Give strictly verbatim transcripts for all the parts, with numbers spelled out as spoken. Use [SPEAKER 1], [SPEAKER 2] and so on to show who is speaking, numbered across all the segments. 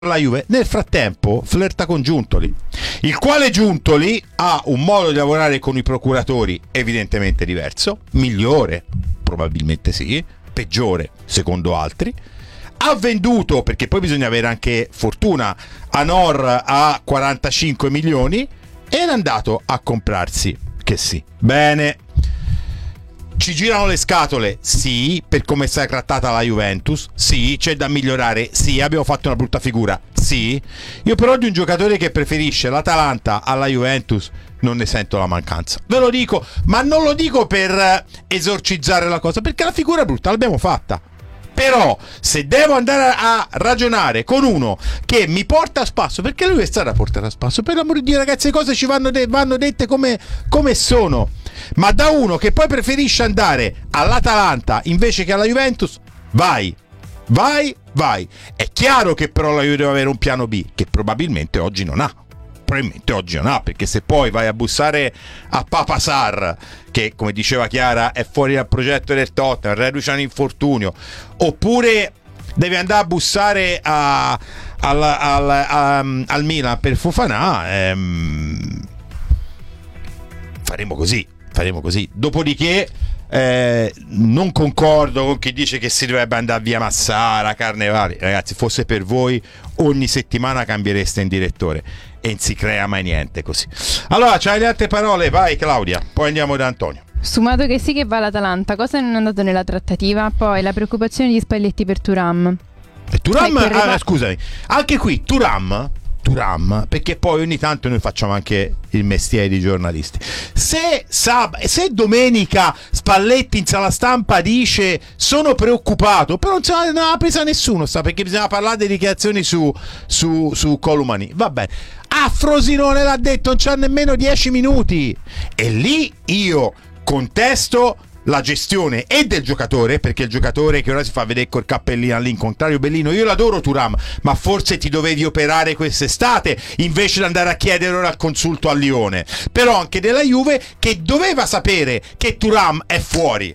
[SPEAKER 1] la Juve. Nel frattempo flirta con Giuntoli, il quale Giuntoli ha un modo di lavorare con i procuratori evidentemente diverso, migliore probabilmente sì, peggiore secondo altri. Ha venduto, perché poi bisogna avere anche fortuna, Anor a quarantacinque milioni e è andato a comprarsi che sì. Bene, ci girano le scatole, sì, per come si è trattata la Juventus, sì, c'è da migliorare, sì, abbiamo fatto una brutta figura, sì. Io però di un giocatore che preferisce l'Atalanta alla Juventus non ne sento la mancanza, ve lo dico, ma non lo dico per esorcizzare la cosa, perché la figura brutta l'abbiamo fatta. Però se devo andare a ragionare con uno che mi porta a spasso, perché lui è stato a portare a spasso, per l'amore di Dio ragazzi, le cose ci vanno, de- vanno dette come, come sono, ma da uno che poi preferisce andare all'Atalanta invece che alla Juventus, vai, vai, vai. È chiaro che però la Juve deve avere un piano B, che probabilmente oggi non ha. Probabilmente oggi non ha, perché se poi vai a bussare a Papa Sarr, che come diceva Chiara è fuori dal progetto del Tottenham, reduce un infortunio, oppure devi andare a bussare a, al, al, a, al Milan per Fofana, ehm, faremo così, faremo così. Dopodiché eh, non concordo con chi dice che si dovrebbe andare via Massara, Carnevali. Ragazzi, fosse per voi ogni settimana cambiereste in direttore e non si crea mai niente così. Allora, c'hai le altre parole? Vai Claudia, poi andiamo da Antonio.
[SPEAKER 2] Sfumato che sì che va l'Atalanta, cosa non è andato nella trattativa? Poi la preoccupazione di Spalletti per Thuram.
[SPEAKER 1] E Thuram,
[SPEAKER 2] Ecco,
[SPEAKER 1] ah, scusami, anche qui Thuram, Thuram, perché poi ogni tanto noi facciamo anche il mestiere di giornalisti. Se, sab- se domenica Spalletti in sala stampa dice sono preoccupato, però non se ne ha presa nessuno, sta, perché bisogna parlare delle dichiarazioni su, su, su Colomani, va bene. A Frosinone l'ha detto, non c'ha nemmeno dieci minuti, e lì io contesto la gestione e del giocatore, perché il giocatore che ora si fa vedere col cappellino all'incontrario bellino, io l'adoro Thuram, ma forse ti dovevi operare quest'estate invece di andare a chiedere ora il consulto al Lione. Però anche della Juve, che doveva sapere che Thuram è fuori.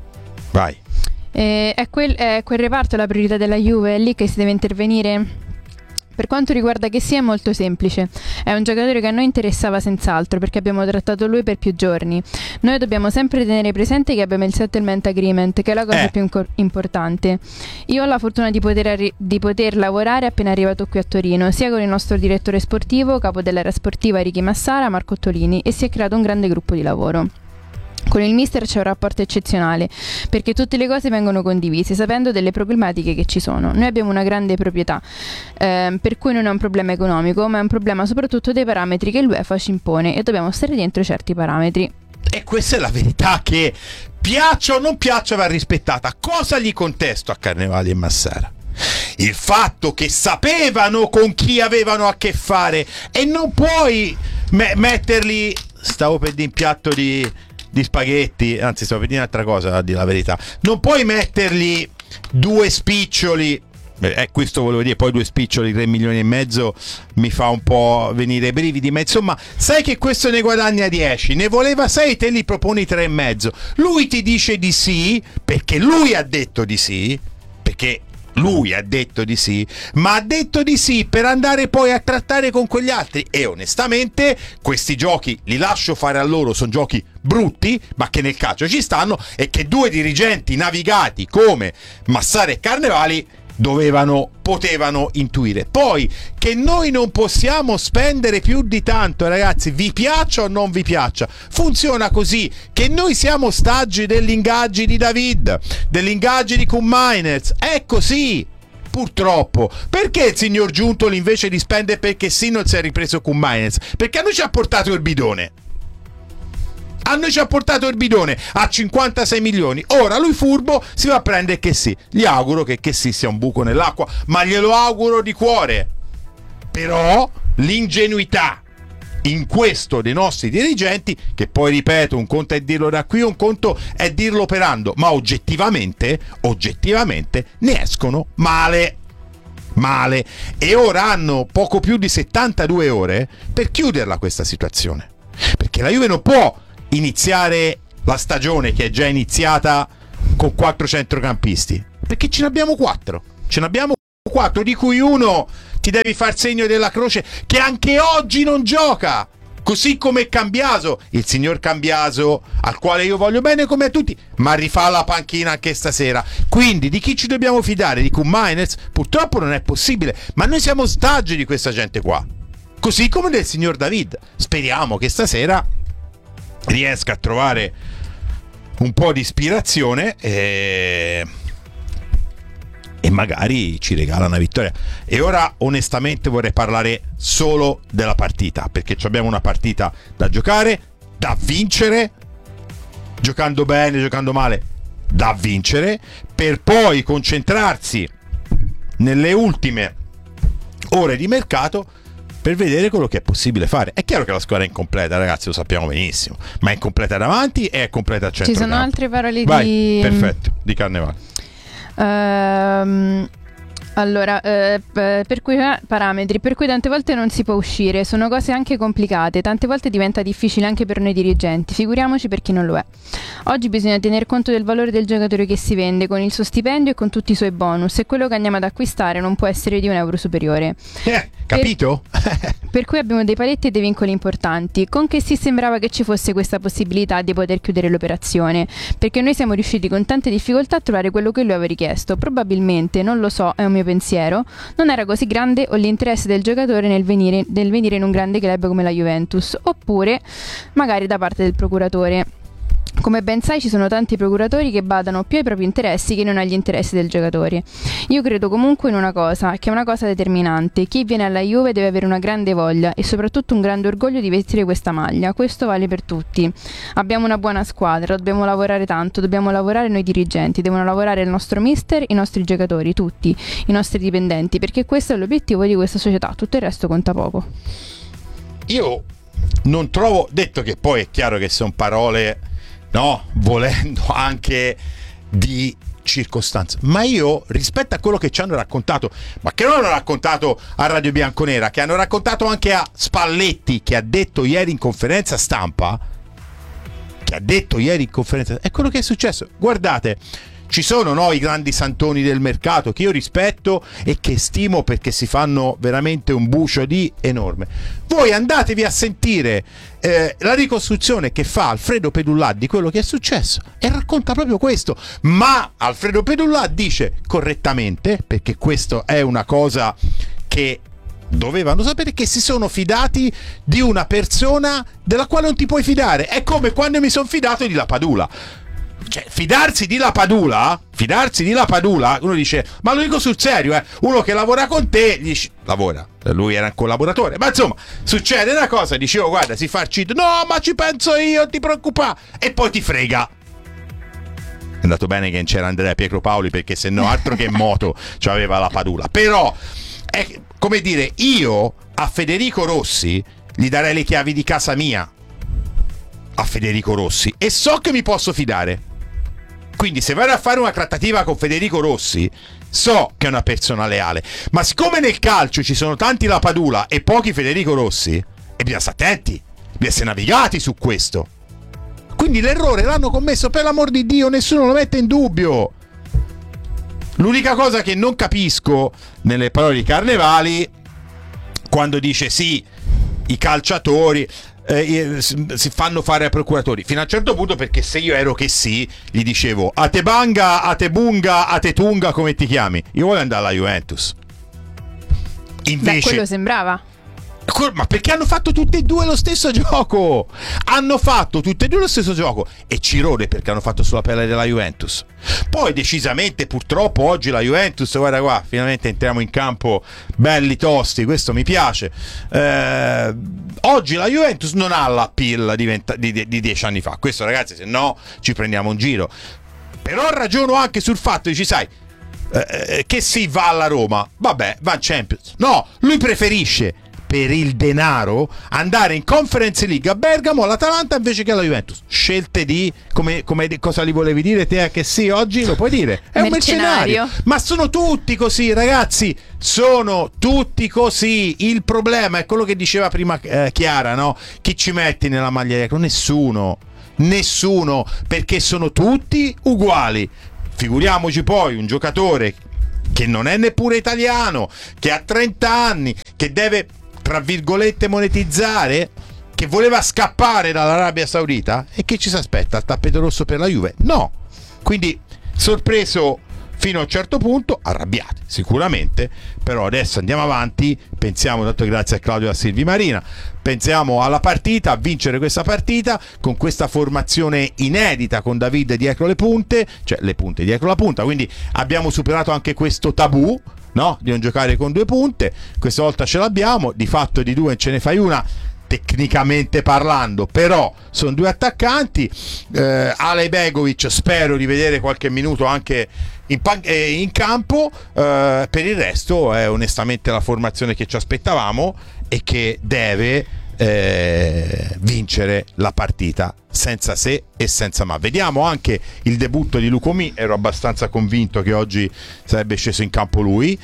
[SPEAKER 1] Vai.
[SPEAKER 2] Eh, è, quel, è quel reparto la priorità della Juve, è lì che si deve intervenire? Per quanto riguarda che sia, è molto semplice. È un giocatore che a noi interessava senz'altro, perché abbiamo trattato lui per più giorni. Noi dobbiamo sempre tenere presente che abbiamo il settlement agreement, che è la cosa
[SPEAKER 1] eh.
[SPEAKER 2] più inco- importante. Io ho la fortuna di poter, arri- di poter lavorare appena arrivato qui a Torino, sia con il nostro direttore sportivo, capo dell'area sportiva Ricky Massara, Marco Ottolini, e si è creato un grande gruppo di lavoro. Con il mister c'è un rapporto eccezionale, perché tutte le cose vengono condivise sapendo delle problematiche che ci sono. Noi abbiamo una grande proprietà, eh, per cui non è un problema economico, ma è un problema soprattutto dei parametri che l'UEFA ci impone, e dobbiamo stare dentro certi parametri.
[SPEAKER 1] E questa è la verità, che piaccia o non piaccia va rispettata. Cosa gli contesto a Carnevali e Massara? Il fatto che sapevano con chi avevano a che fare, e non puoi me- metterli, stavo per dire, in piatto di di spaghetti, anzi stavo per dire un'altra cosa, a dire la verità, non puoi mettergli due spiccioli, eh, questo volevo dire, poi due spiccioli, tre milioni e mezzo mi fa un po' venire i brividi, ma insomma sai che questo ne guadagna dieci, ne voleva sei, te li proponi tre e mezzo, lui ti dice di sì perché lui ha detto di sì, perché lui ha detto di sì, ma ha detto di sì per andare poi a trattare con quegli altri, e onestamente questi giochi li lascio fare a loro, sono giochi brutti ma che nel calcio ci stanno, e che due dirigenti navigati come Massara e Carnevali dovevano, potevano intuire. Poi che noi non possiamo spendere più di tanto, ragazzi, vi piaccia o non vi piaccia, funziona così, che noi siamo ostaggi degli ingaggi di David, degli ingaggi di Koeman Miners, è così purtroppo. Perché il signor Giuntoli invece di spendere perché sì non si è ripreso Koeman Miners? Perché a noi ci ha portato il bidone, a noi ci ha portato il bidone a cinquantasei milioni. Ora lui furbo si va a prendere che sì. Gli auguro che che sì sia un buco nell'acqua, ma glielo auguro di cuore. Però l'ingenuità in questo dei nostri dirigenti, che poi ripeto, un conto è dirlo da qui, un conto è dirlo operando, ma oggettivamente oggettivamente ne escono male male e ora hanno poco più di settantadue ore per chiuderla questa situazione, perché la Juve non può iniziare la stagione che è già iniziata con quattro centrocampisti, perché ce ne abbiamo quattro ce ne abbiamo quattro, di cui uno ti devi far segno della croce, che anche oggi non gioca. Così come Cambiaso, il signor Cambiaso, al quale io voglio bene come a tutti, ma rifà la panchina anche stasera. Quindi di chi ci dobbiamo fidare? Di Koen Meiners? Purtroppo non è possibile, ma noi siamo ostaggi di questa gente qua. Così come del signor David. Speriamo che stasera riesca a trovare un po' di ispirazione e... e magari ci regala una vittoria. E ora onestamente vorrei parlare solo della partita, perché abbiamo una partita da giocare, da vincere, giocando bene, giocando male, da vincere, per poi concentrarsi nelle ultime ore di mercato per vedere quello che è possibile fare. È chiaro che la squadra è incompleta, ragazzi, lo sappiamo benissimo, ma è incompleta davanti e è completa al centro.
[SPEAKER 2] Ci sono
[SPEAKER 1] campo.
[SPEAKER 2] altre parole
[SPEAKER 1] Vai,
[SPEAKER 2] di...
[SPEAKER 1] perfetto, di Carnevale.
[SPEAKER 2] Um, allora, eh, per cui parametri, per cui tante volte non si può uscire, sono cose anche complicate, tante volte diventa difficile anche per noi dirigenti, figuriamoci per chi non lo è. Oggi bisogna tener conto del valore del giocatore che si vende, con il suo stipendio e con tutti i suoi bonus, e quello che andiamo ad acquistare non può essere di un euro superiore.
[SPEAKER 1] Eh, capito?
[SPEAKER 2] Per, per cui abbiamo dei paletti e dei vincoli importanti. Con che si sembrava che ci fosse questa possibilità di poter chiudere l'operazione, perché noi siamo riusciti con tante difficoltà a trovare quello che lui aveva richiesto. Probabilmente, non lo so, è un mio pensiero, non era così grande o l'interesse del giocatore nel venire, nel venire in un grande club come la Juventus, oppure magari da parte del procuratore. Come ben sai, ci sono tanti procuratori che badano più ai propri interessi che non agli interessi del giocatore. Io credo comunque in una cosa, che è una cosa determinante: chi viene alla Juve deve avere una grande voglia e soprattutto un grande orgoglio di vestire questa maglia. Questo vale per tutti. Abbiamo una buona squadra, dobbiamo lavorare tanto, dobbiamo lavorare noi dirigenti, devono lavorare il nostro mister, i nostri giocatori, tutti, i nostri dipendenti, perché questo è l'obiettivo di questa società, tutto il resto conta poco.
[SPEAKER 1] Io non trovo, detto che poi è chiaro che sono parole, no, volendo anche di circostanza, ma io rispetto a quello che ci hanno raccontato, ma che non hanno raccontato a Radio Bianconera, che hanno raccontato anche a Spalletti, che ha detto ieri in conferenza stampa, che ha detto ieri in conferenza, è quello che è successo. Guardate, ci sono, no, i grandi santoni del mercato che io rispetto e che stimo perché si fanno veramente un bucio di enorme. Voi andatevi a sentire eh, la ricostruzione che fa Alfredo Pedullà di quello che è successo e racconta proprio questo. Ma Alfredo Pedullà dice correttamente, perché questo è una cosa che dovevano sapere, che si sono fidati di una persona della quale non ti puoi fidare. È come quando mi sono fidato di Lapadula. Cioè, fidarsi di Lapadula, fidarsi di Lapadula, uno dice, ma lo dico sul serio, eh, uno che lavora con te, gli dici, lavora, lui era un collaboratore, ma insomma, succede una cosa, dicevo, guarda, si farcito, no, ma ci penso io, non ti preoccupare, e poi ti frega. È andato bene che non c'era Andrea Pietro Paoli, perché se no altro che moto c'aveva Lapadula. Però, è come dire, io a Federico Rossi gli darei le chiavi di casa mia, a Federico Rossi, e so che mi posso fidare. Quindi se vado a fare una trattativa con Federico Rossi, so che è una persona leale. Ma siccome nel calcio ci sono tanti Lapadula e pochi Federico Rossi, e bisogna stare attenti, bisogna essere navigati su questo. Quindi l'errore l'hanno commesso, per l'amor di Dio, nessuno lo mette in dubbio. L'unica cosa che non capisco nelle parole di Carnevali, quando dice sì, i calciatori Eh, si fanno fare ai procuratori fino a un certo punto, perché se io ero che sì, gli dicevo a te banga, a te bunga, a te tunga, come ti chiami, io voglio andare alla Juventus. Invece,
[SPEAKER 2] beh, quello sembrava.
[SPEAKER 1] Ma perché hanno fatto tutti e due lo stesso gioco? Hanno fatto tutti e due lo stesso gioco e ci rode perché hanno fatto sulla pelle della Juventus. Poi decisamente, purtroppo, oggi la Juventus, guarda qua, finalmente entriamo in campo belli tosti, questo mi piace. Eh, oggi la Juventus non ha l'appeal di, venti, di, di, di dieci anni fa. Questo, ragazzi, se no ci prendiamo un giro. Però ragiono anche sul fatto, dici, sai, eh, che si va alla Roma, vabbè, va in Champions. No, lui preferisce, per il denaro, andare in Conference League a Bergamo, all'Atalanta, invece che alla Juventus. Scelte di, come, come cosa li volevi dire te, che sì, oggi lo puoi dire, è un mercenario. Ma sono tutti così, ragazzi, sono tutti così. Il problema è quello che diceva prima eh, Chiara, no? Chi ci metti nella maglia? Nessuno, nessuno, perché sono tutti uguali. Figuriamoci poi un giocatore che non è neppure italiano, che ha trenta anni, che deve, tra virgolette, monetizzare, che voleva scappare dall'Arabia Saudita, e che ci si aspetta? Il tappeto rosso per la Juve? No. Quindi sorpreso fino a un certo punto, arrabbiati sicuramente, però adesso andiamo avanti, pensiamo, tanto grazie a Claudio e a Silvi Marina, pensiamo alla partita, a vincere questa partita con questa formazione inedita, con David dietro le punte, cioè le punte dietro la punta, quindi abbiamo superato anche questo tabù, no? Di non giocare con due punte, questa volta ce l'abbiamo, di fatto di due ce ne fai una, tecnicamente parlando, però sono due attaccanti. eh, Ale Begovic spero di vedere qualche minuto anche in, pan- eh, in campo, eh, per il resto è onestamente la formazione che ci aspettavamo e che deve eh, vincere la partita senza se e senza ma. Vediamo anche il debutto di Lukomi, ero abbastanza convinto che oggi sarebbe sceso in campo lui.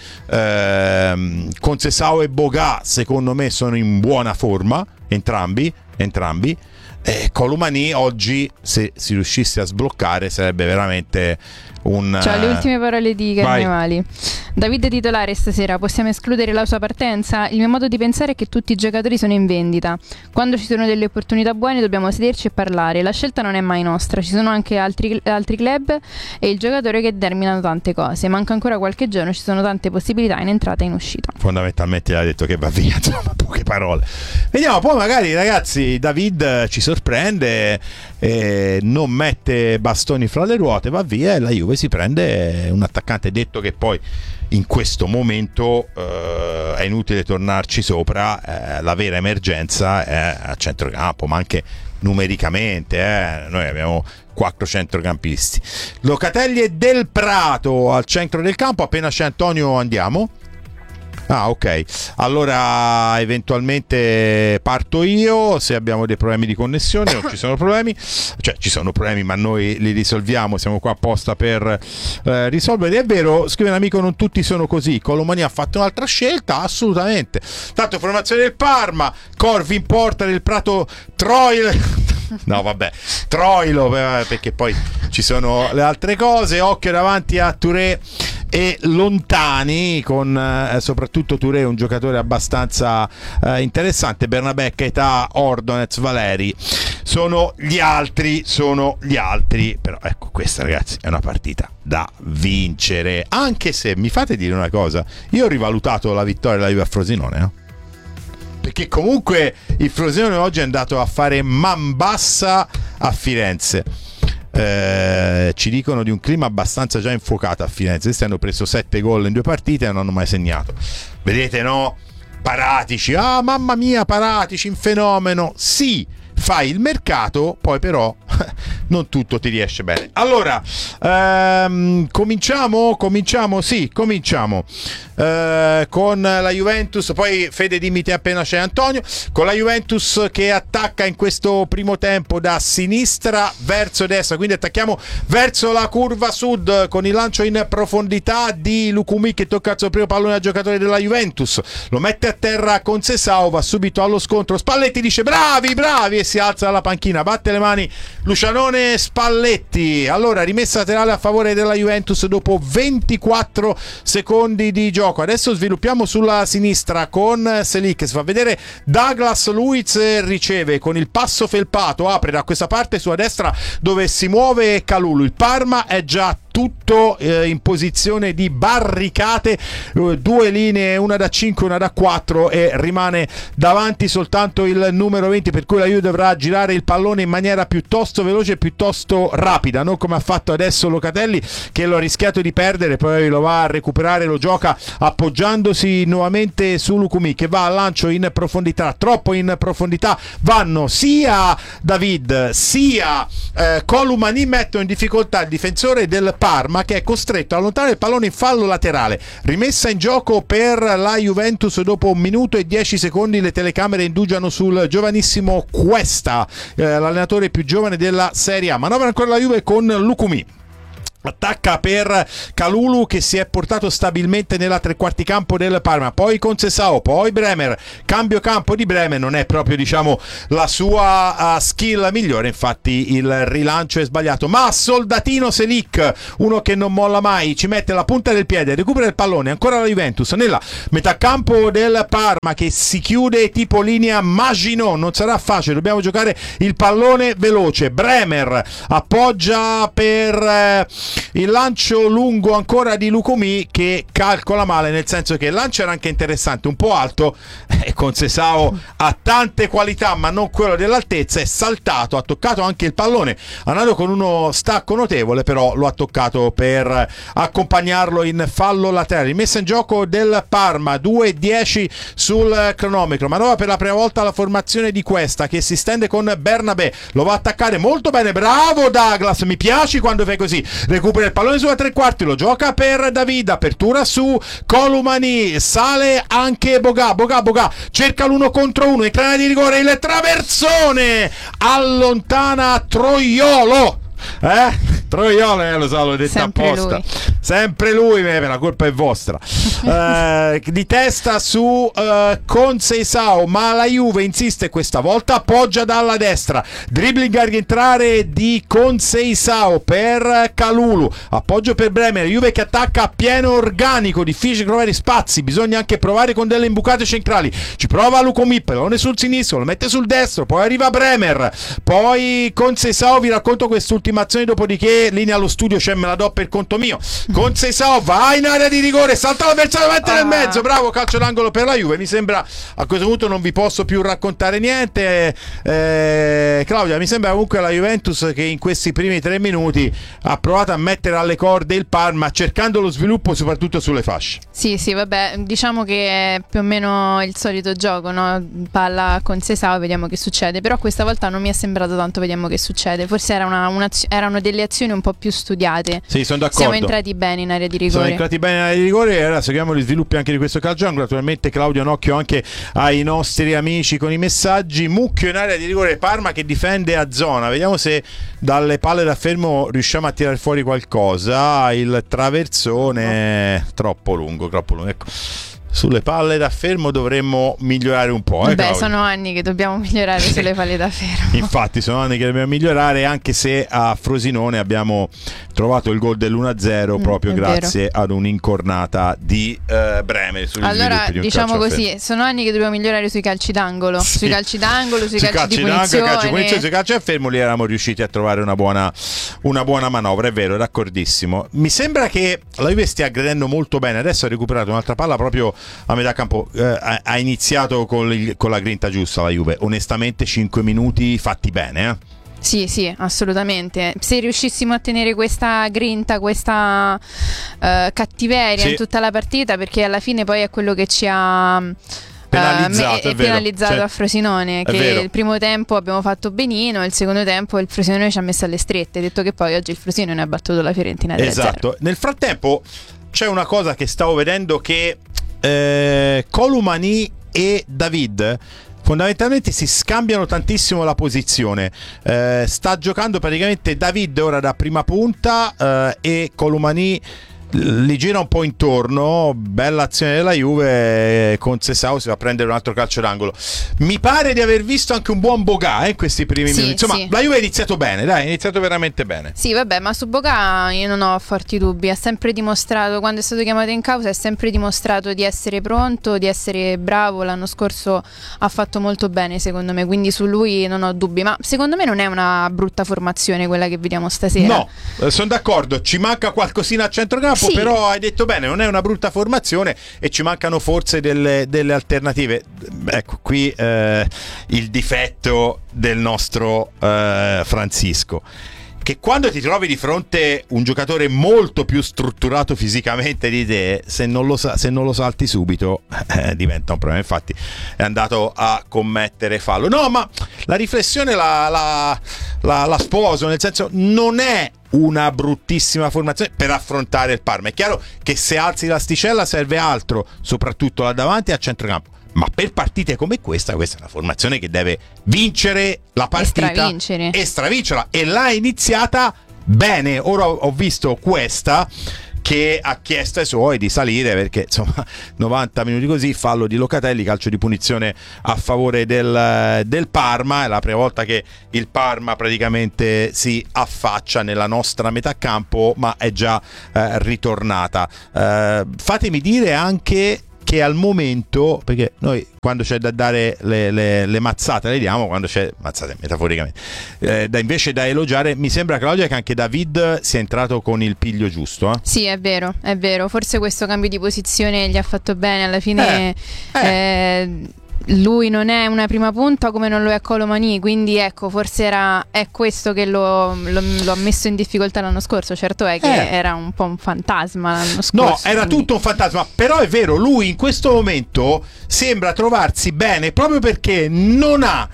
[SPEAKER 1] eh, Concesao e Boga secondo me sono in buona forma entrambi entrambi eh, Colomani oggi, se si riuscisse a sbloccare, sarebbe veramente un...
[SPEAKER 2] Cioè, le ultime parole di Carnevali. David titolare stasera, possiamo escludere la sua partenza? Il mio modo di pensare è che tutti i giocatori sono in vendita. Quando ci sono delle opportunità buone dobbiamo sederci e parlare. La scelta non è mai nostra, ci sono anche altri, altri club e il giocatore che determinano tante cose. Manca ancora qualche giorno, ci sono tante possibilità in entrata e in uscita.
[SPEAKER 1] Fondamentalmente ha detto che va via, insomma, poche parole. Vediamo, poi magari ragazzi David ci sorprende, eh, non mette bastoni fra le ruote, va via e la Juve si prende un attaccante. Detto che poi in questo momento eh, è inutile tornarci sopra, eh, la vera emergenza è a centrocampo, ma anche numericamente, eh. Noi abbiamo quattro centrocampisti, Locatelli e Del Prato al centro del campo. Appena c'è Antonio andiamo. Ah, ok, allora eventualmente parto io se abbiamo dei problemi di connessione. Non ci sono problemi, cioè ci sono problemi ma noi li risolviamo, siamo qua apposta per eh, risolverli. È vero, scrive un amico, non tutti sono così. Colomani ha fatto un'altra scelta, assolutamente. Tanto formazione del Parma, Corvi in porta, Del Prato, Troil no vabbè, Troilo, perché poi ci sono le altre cose. Occhio davanti a Touré e Lontani, con eh, soprattutto Touré, un giocatore abbastanza eh, interessante. Bernabé, Keita, Ordonez, Valeri sono gli altri, sono gli altri. Però ecco, questa ragazzi è una partita da vincere, anche se mi fate dire una cosa, io ho rivalutato la vittoria della Juve a Frosinone, no? Perché comunque il Frosinone oggi è andato a fare man bassa a Firenze. Eh, ci dicono di un clima abbastanza già infuocato a Firenze. Questi hanno preso sette gol in due partite e non hanno mai segnato. Vedete, no? Paratici, ah mamma mia, Paratici in fenomeno. Sì, fai il mercato, poi però non tutto ti riesce bene. Allora ehm, cominciamo cominciamo sì cominciamo eh, con la Juventus. Poi Fede, dimmi te appena c'è Antonio. Con la Juventus che attacca in questo primo tempo da sinistra verso destra, quindi attacchiamo verso la curva sud con il lancio in profondità di Lukumi che tocca il suo primo pallone al giocatore della Juventus, lo mette a terra con Sesao, va subito allo scontro, Spalletti dice bravi bravi e si alza dalla panchina, batte le mani Lucianone Spalletti. Allora rimessa laterale a favore della Juventus dopo ventiquattro secondi di gioco. Adesso sviluppiamo sulla sinistra con Selic che si fa vedere. Douglas Luiz riceve con il passo felpato, apre da questa parte sulla destra dove si muove Kalulu. Il Parma è già tutto eh, in posizione di barricate, eh, due linee, una da cinque, una da quattro, e rimane davanti soltanto il numero venti, per cui la Juve dovrà girare il pallone in maniera piuttosto veloce e piuttosto rapida, non come ha fatto adesso Locatelli che lo ha rischiato di perdere, poi lo va a recuperare, lo gioca appoggiandosi nuovamente su Lukumi che va al lancio in profondità, troppo in profondità, vanno sia David sia eh, Colomani, mettono in difficoltà il difensore del Parma che è costretto a allontanare il pallone in fallo laterale. Rimessa in gioco per la Juventus dopo un minuto e dieci secondi. Le telecamere indugiano sul giovanissimo Cuesta, eh, l'allenatore più giovane della Serie A. Manovra ancora la Juve con Lukumi. attacca per Kalulu che si è portato stabilmente nella tre quarti campo del Parma, poi Conceição, poi Bremer, cambio campo di Bremer, non è proprio diciamo la sua uh, skill migliore, infatti il rilancio è sbagliato, ma Soldatino Selic, uno che non molla mai, ci mette la punta del piede, recupera il pallone, ancora la Juventus nella metà campo del Parma che si chiude tipo linea Maginot, non sarà facile, dobbiamo giocare il pallone veloce, Bremer appoggia per eh, il lancio lungo ancora di Lukumi che calcola male, nel senso che il lancio era anche interessante, un po' alto, e Conceição ha tante qualità ma non quello dell'altezza, è saltato, ha toccato anche il pallone, ha andato con uno stacco notevole, però lo ha toccato per accompagnarlo in fallo laterale. Messa in gioco del Parma, due dieci sul cronometro, manovra per la prima volta la formazione di questa che si stende con Bernabé, lo va a attaccare molto bene, bravo Douglas, mi piaci quando fai così, recupera il pallone sulla tre quarti, lo gioca per David, apertura su Columani, sale anche Boga, Boga, Boga cerca l'uno contro uno, entrata di rigore, il traversone allontana Troiolo. Eh? Troiolo, eh, lo so, l'ho detto
[SPEAKER 2] sempre
[SPEAKER 1] apposta.
[SPEAKER 2] Lui.
[SPEAKER 1] Sempre lui, eh, la colpa è vostra. eh, di testa su eh, Conceição, ma la Juve insiste questa volta, appoggia dalla destra, dribbling a rientrare di Conceição per Kalulu, appoggio per Bremer, Juve che attacca a pieno organico, difficile trovare spazi, bisogna anche provare con delle imbucate centrali, ci prova Lukumi, pallone sul sinistro, lo mette sul destro, poi arriva Bremer, poi Conceição, vi racconto quest'ultima azione, dopodiché linea allo studio, c'è, me la do per conto mio. Conceição va in area di rigore, salta l'avversario, mette nel mezzo, bravo, calcio d'angolo per la Juve. Mi sembra, a questo punto non vi posso più raccontare niente, eh, Claudia, mi sembra comunque la Juventus che in questi primi tre minuti ha provato a mettere alle corde il Parma, cercando lo sviluppo soprattutto sulle fasce.
[SPEAKER 2] Sì, sì, vabbè, diciamo che è più o meno il solito gioco, no? Palla a Conceição, vediamo che succede, però questa volta non mi è sembrato tanto vediamo che succede, forse era una, una, erano delle azioni un po' più studiate.
[SPEAKER 1] Sì, sono d'accordo.
[SPEAKER 2] Siamo entrati bene in area di rigore.
[SPEAKER 1] Sono entrati bene in area di rigore e ora seguiamo gli sviluppi anche di questo calcio d'angolo. Naturalmente Claudio, un occhio anche ai nostri amici con i messaggi. Mucchio in area di rigore, Parma che difende a zona. Vediamo se dalle palle da fermo riusciamo a tirare fuori qualcosa. Il traversone è troppo lungo, troppo lungo. Ecco. Sulle palle da fermo dovremmo migliorare un po'. Eh,
[SPEAKER 2] Beh, sono anni che dobbiamo migliorare sulle palle da fermo.
[SPEAKER 1] Infatti sono anni che dobbiamo migliorare, anche se a Frosinone abbiamo trovato il gol dell'uno a zero mm, proprio grazie vero. ad un'incornata di uh, Bremer.
[SPEAKER 2] Allora
[SPEAKER 1] di
[SPEAKER 2] diciamo così, sono anni che dobbiamo migliorare sui calci d'angolo, sì. sui calci d'angolo, sui, sui calci, calci di punizione.
[SPEAKER 1] Calci di punizione, sui calci a fermo, lì eravamo riusciti a trovare una buona, una buona manovra, è vero, d'accordissimo. Mi sembra che la Juve stia aggredendo molto bene, adesso ha recuperato un'altra palla proprio a metà campo, eh, ha, ha iniziato con, il, con la grinta giusta la Juve, onestamente cinque minuti fatti bene, eh?
[SPEAKER 2] Sì, sì, assolutamente. Se riuscissimo a tenere questa grinta, questa uh, cattiveria sì. in tutta la partita, perché alla fine poi è quello che ci ha
[SPEAKER 1] penalizzato,
[SPEAKER 2] uh, è penalizzato cioè, a Frosinone, che il primo tempo abbiamo fatto benino, il secondo tempo il Frosinone ci ha messo alle strette, detto che poi oggi il Frosinone ha battuto la Fiorentina tre a zero.
[SPEAKER 1] Esatto. Nel frattempo c'è una cosa che stavo vedendo, che eh, Columani e David fondamentalmente si scambiano tantissimo la posizione, eh, sta giocando praticamente David ora da prima punta eh, e Columani li gira un po' intorno. Bella azione della Juve, Conceição si va a prendere un altro calcio d'angolo. Mi pare di aver visto anche un buon Boga in eh, questi primi
[SPEAKER 2] sì,
[SPEAKER 1] minuti. Insomma,
[SPEAKER 2] sì.
[SPEAKER 1] la Juve ha iniziato bene, dai, ha iniziato veramente bene.
[SPEAKER 2] Sì, vabbè, ma su Boga io non ho forti dubbi. Ha sempre dimostrato, quando è stato chiamato in causa, ha sempre dimostrato di essere pronto, di essere bravo. L'anno scorso ha fatto molto bene, secondo me, quindi su lui non ho dubbi. Ma secondo me non è una brutta formazione quella che vediamo stasera.
[SPEAKER 1] No, eh, sono d'accordo, ci manca qualcosina a centrocampo. Sì. Però hai detto bene, non è una brutta formazione e ci mancano forse delle, delle alternative. Ecco qui eh, il difetto del nostro eh, Francisco, che quando ti trovi di fronte un giocatore molto più strutturato fisicamente di te, se non lo, sa- se non lo salti subito eh, diventa un problema. Infatti è andato a commettere fallo. No, ma la riflessione la, la, la, la sposo, nel senso, non è una bruttissima formazione per affrontare il Parma. È chiaro che se alzi l'asticella serve altro, soprattutto là davanti a centrocampo, ma per partite come questa, questa è una formazione che deve vincere la partita
[SPEAKER 2] e stravincere.
[SPEAKER 1] e stravincerla, e l'ha iniziata bene. Ora ho visto questa che ha chiesto ai suoi di salire perché insomma novanta minuti così, fallo di Locatelli, calcio di punizione a favore del, del Parma. È la prima volta che il Parma praticamente si affaccia nella nostra metà campo, ma è già eh, ritornata. Eh, fatemi dire anche che al momento, perché noi quando c'è da dare le, le, le mazzate le diamo, quando c'è mazzate metaforicamente, eh, da invece da elogiare, mi sembra, Claudia, che anche David sia entrato con il piglio giusto, eh?
[SPEAKER 2] Sì, è vero, è vero, forse questo cambio di posizione gli ha fatto bene alla fine. eh, eh. Eh, lui non è una prima punta come non lo è Colomani, quindi ecco, forse era è questo che lo, lo, lo ha messo in difficoltà l'anno scorso. Certo è che eh. era un po' un fantasma l'anno scorso.
[SPEAKER 1] No, era
[SPEAKER 2] quindi...
[SPEAKER 1] tutto un fantasma, però è vero, lui in questo momento sembra trovarsi bene proprio perché non ha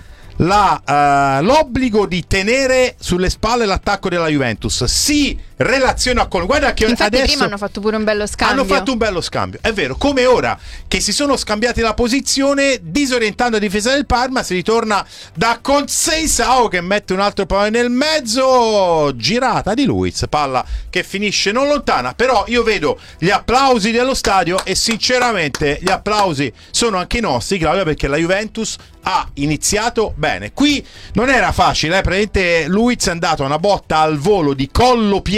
[SPEAKER 1] la, uh, l'obbligo di tenere sulle spalle l'attacco della Juventus. Si relaziona con, guarda che
[SPEAKER 2] infatti
[SPEAKER 1] adesso
[SPEAKER 2] prima hanno fatto pure un bello scambio.
[SPEAKER 1] Hanno fatto un bello scambio, è vero, come ora che si sono scambiati la posizione, disorientando la difesa del Parma. Si ritorna da Conceição che mette un altro pallone nel mezzo, girata di Luiz, palla che finisce non lontana. Però io vedo gli applausi dello stadio e sinceramente gli applausi sono anche i nostri, Claudia, perché la Juventus ha iniziato bene. Qui non era facile, eh? Praticamente Luiz è andato a una botta al volo di collo pieno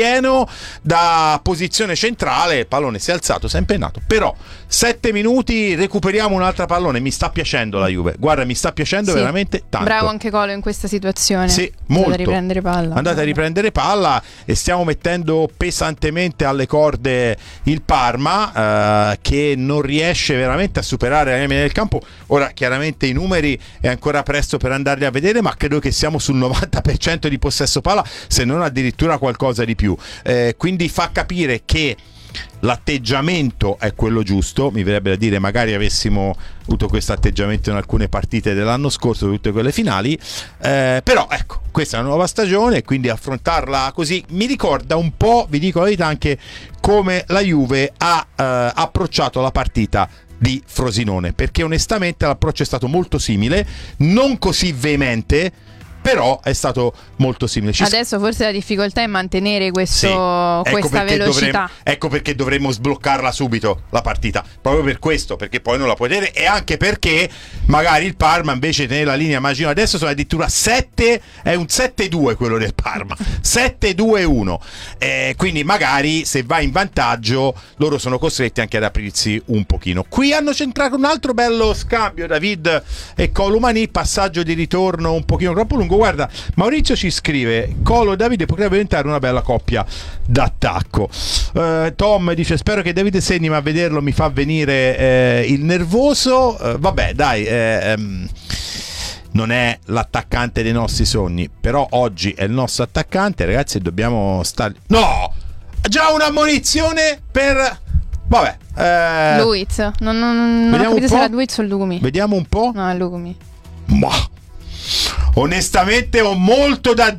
[SPEAKER 1] da posizione centrale, il pallone si è alzato, si è impennato. Però sette minuti, recuperiamo un'altra pallone. Mi sta piacendo la Juve, guarda, mi sta piacendo sì, veramente tanto.
[SPEAKER 2] Bravo anche Colo in questa situazione.
[SPEAKER 1] Sì, molto.
[SPEAKER 2] Andate a riprendere palla.
[SPEAKER 1] Andate a riprendere palla e stiamo mettendo pesantemente alle corde il Parma, eh, che non riesce veramente a superare la linea del campo. Ora chiaramente i numeri è ancora presto per andarli a vedere, ma credo che siamo sul novanta per cento di possesso palla, se non addirittura qualcosa di più, eh, quindi fa capire che l'atteggiamento è quello giusto. Mi verrebbe da dire magari avessimo avuto questo atteggiamento in alcune partite dell'anno scorso, tutte quelle finali, eh, però ecco, questa è una nuova stagione, quindi affrontarla così mi ricorda un po', vi dico la verità, anche come la Juve ha eh, approcciato la partita di Frosinone, perché onestamente l'approccio è stato molto simile, non così veemente, però è stato molto simile. Ci
[SPEAKER 2] Adesso forse la difficoltà è mantenere questo, sì, ecco questa velocità.
[SPEAKER 1] Dovremmo, ecco perché dovremmo sbloccarla subito la partita, proprio per questo, perché poi non la puoi tenere, e anche perché magari il Parma invece di tenere la linea, immagino adesso sono addirittura sette, è un sette due quello del Parma, sette due uno, eh, quindi magari se va in vantaggio loro sono costretti anche ad aprirsi un pochino. Qui hanno centrato un altro bello scambio, David e Colomani, passaggio di ritorno un pochino troppo lungo. Guarda, Maurizio ci scrive: Colo e Davide potrebbe diventare una bella coppia d'attacco. uh, Tom dice: spero che Davide segni, ma a vederlo mi fa venire eh, il nervoso. uh, vabbè dai, eh, ehm, non è l'attaccante dei nostri sogni, però oggi è il nostro attaccante, ragazzi, dobbiamo stare. No, già una ammonizione per vabbè eh...
[SPEAKER 2] Luiz, non, non, non ho capito se era Luiz o Lukumi.
[SPEAKER 1] Vediamo un po'.
[SPEAKER 2] No, è Lukumi.
[SPEAKER 1] Ma onestamente ho molto da...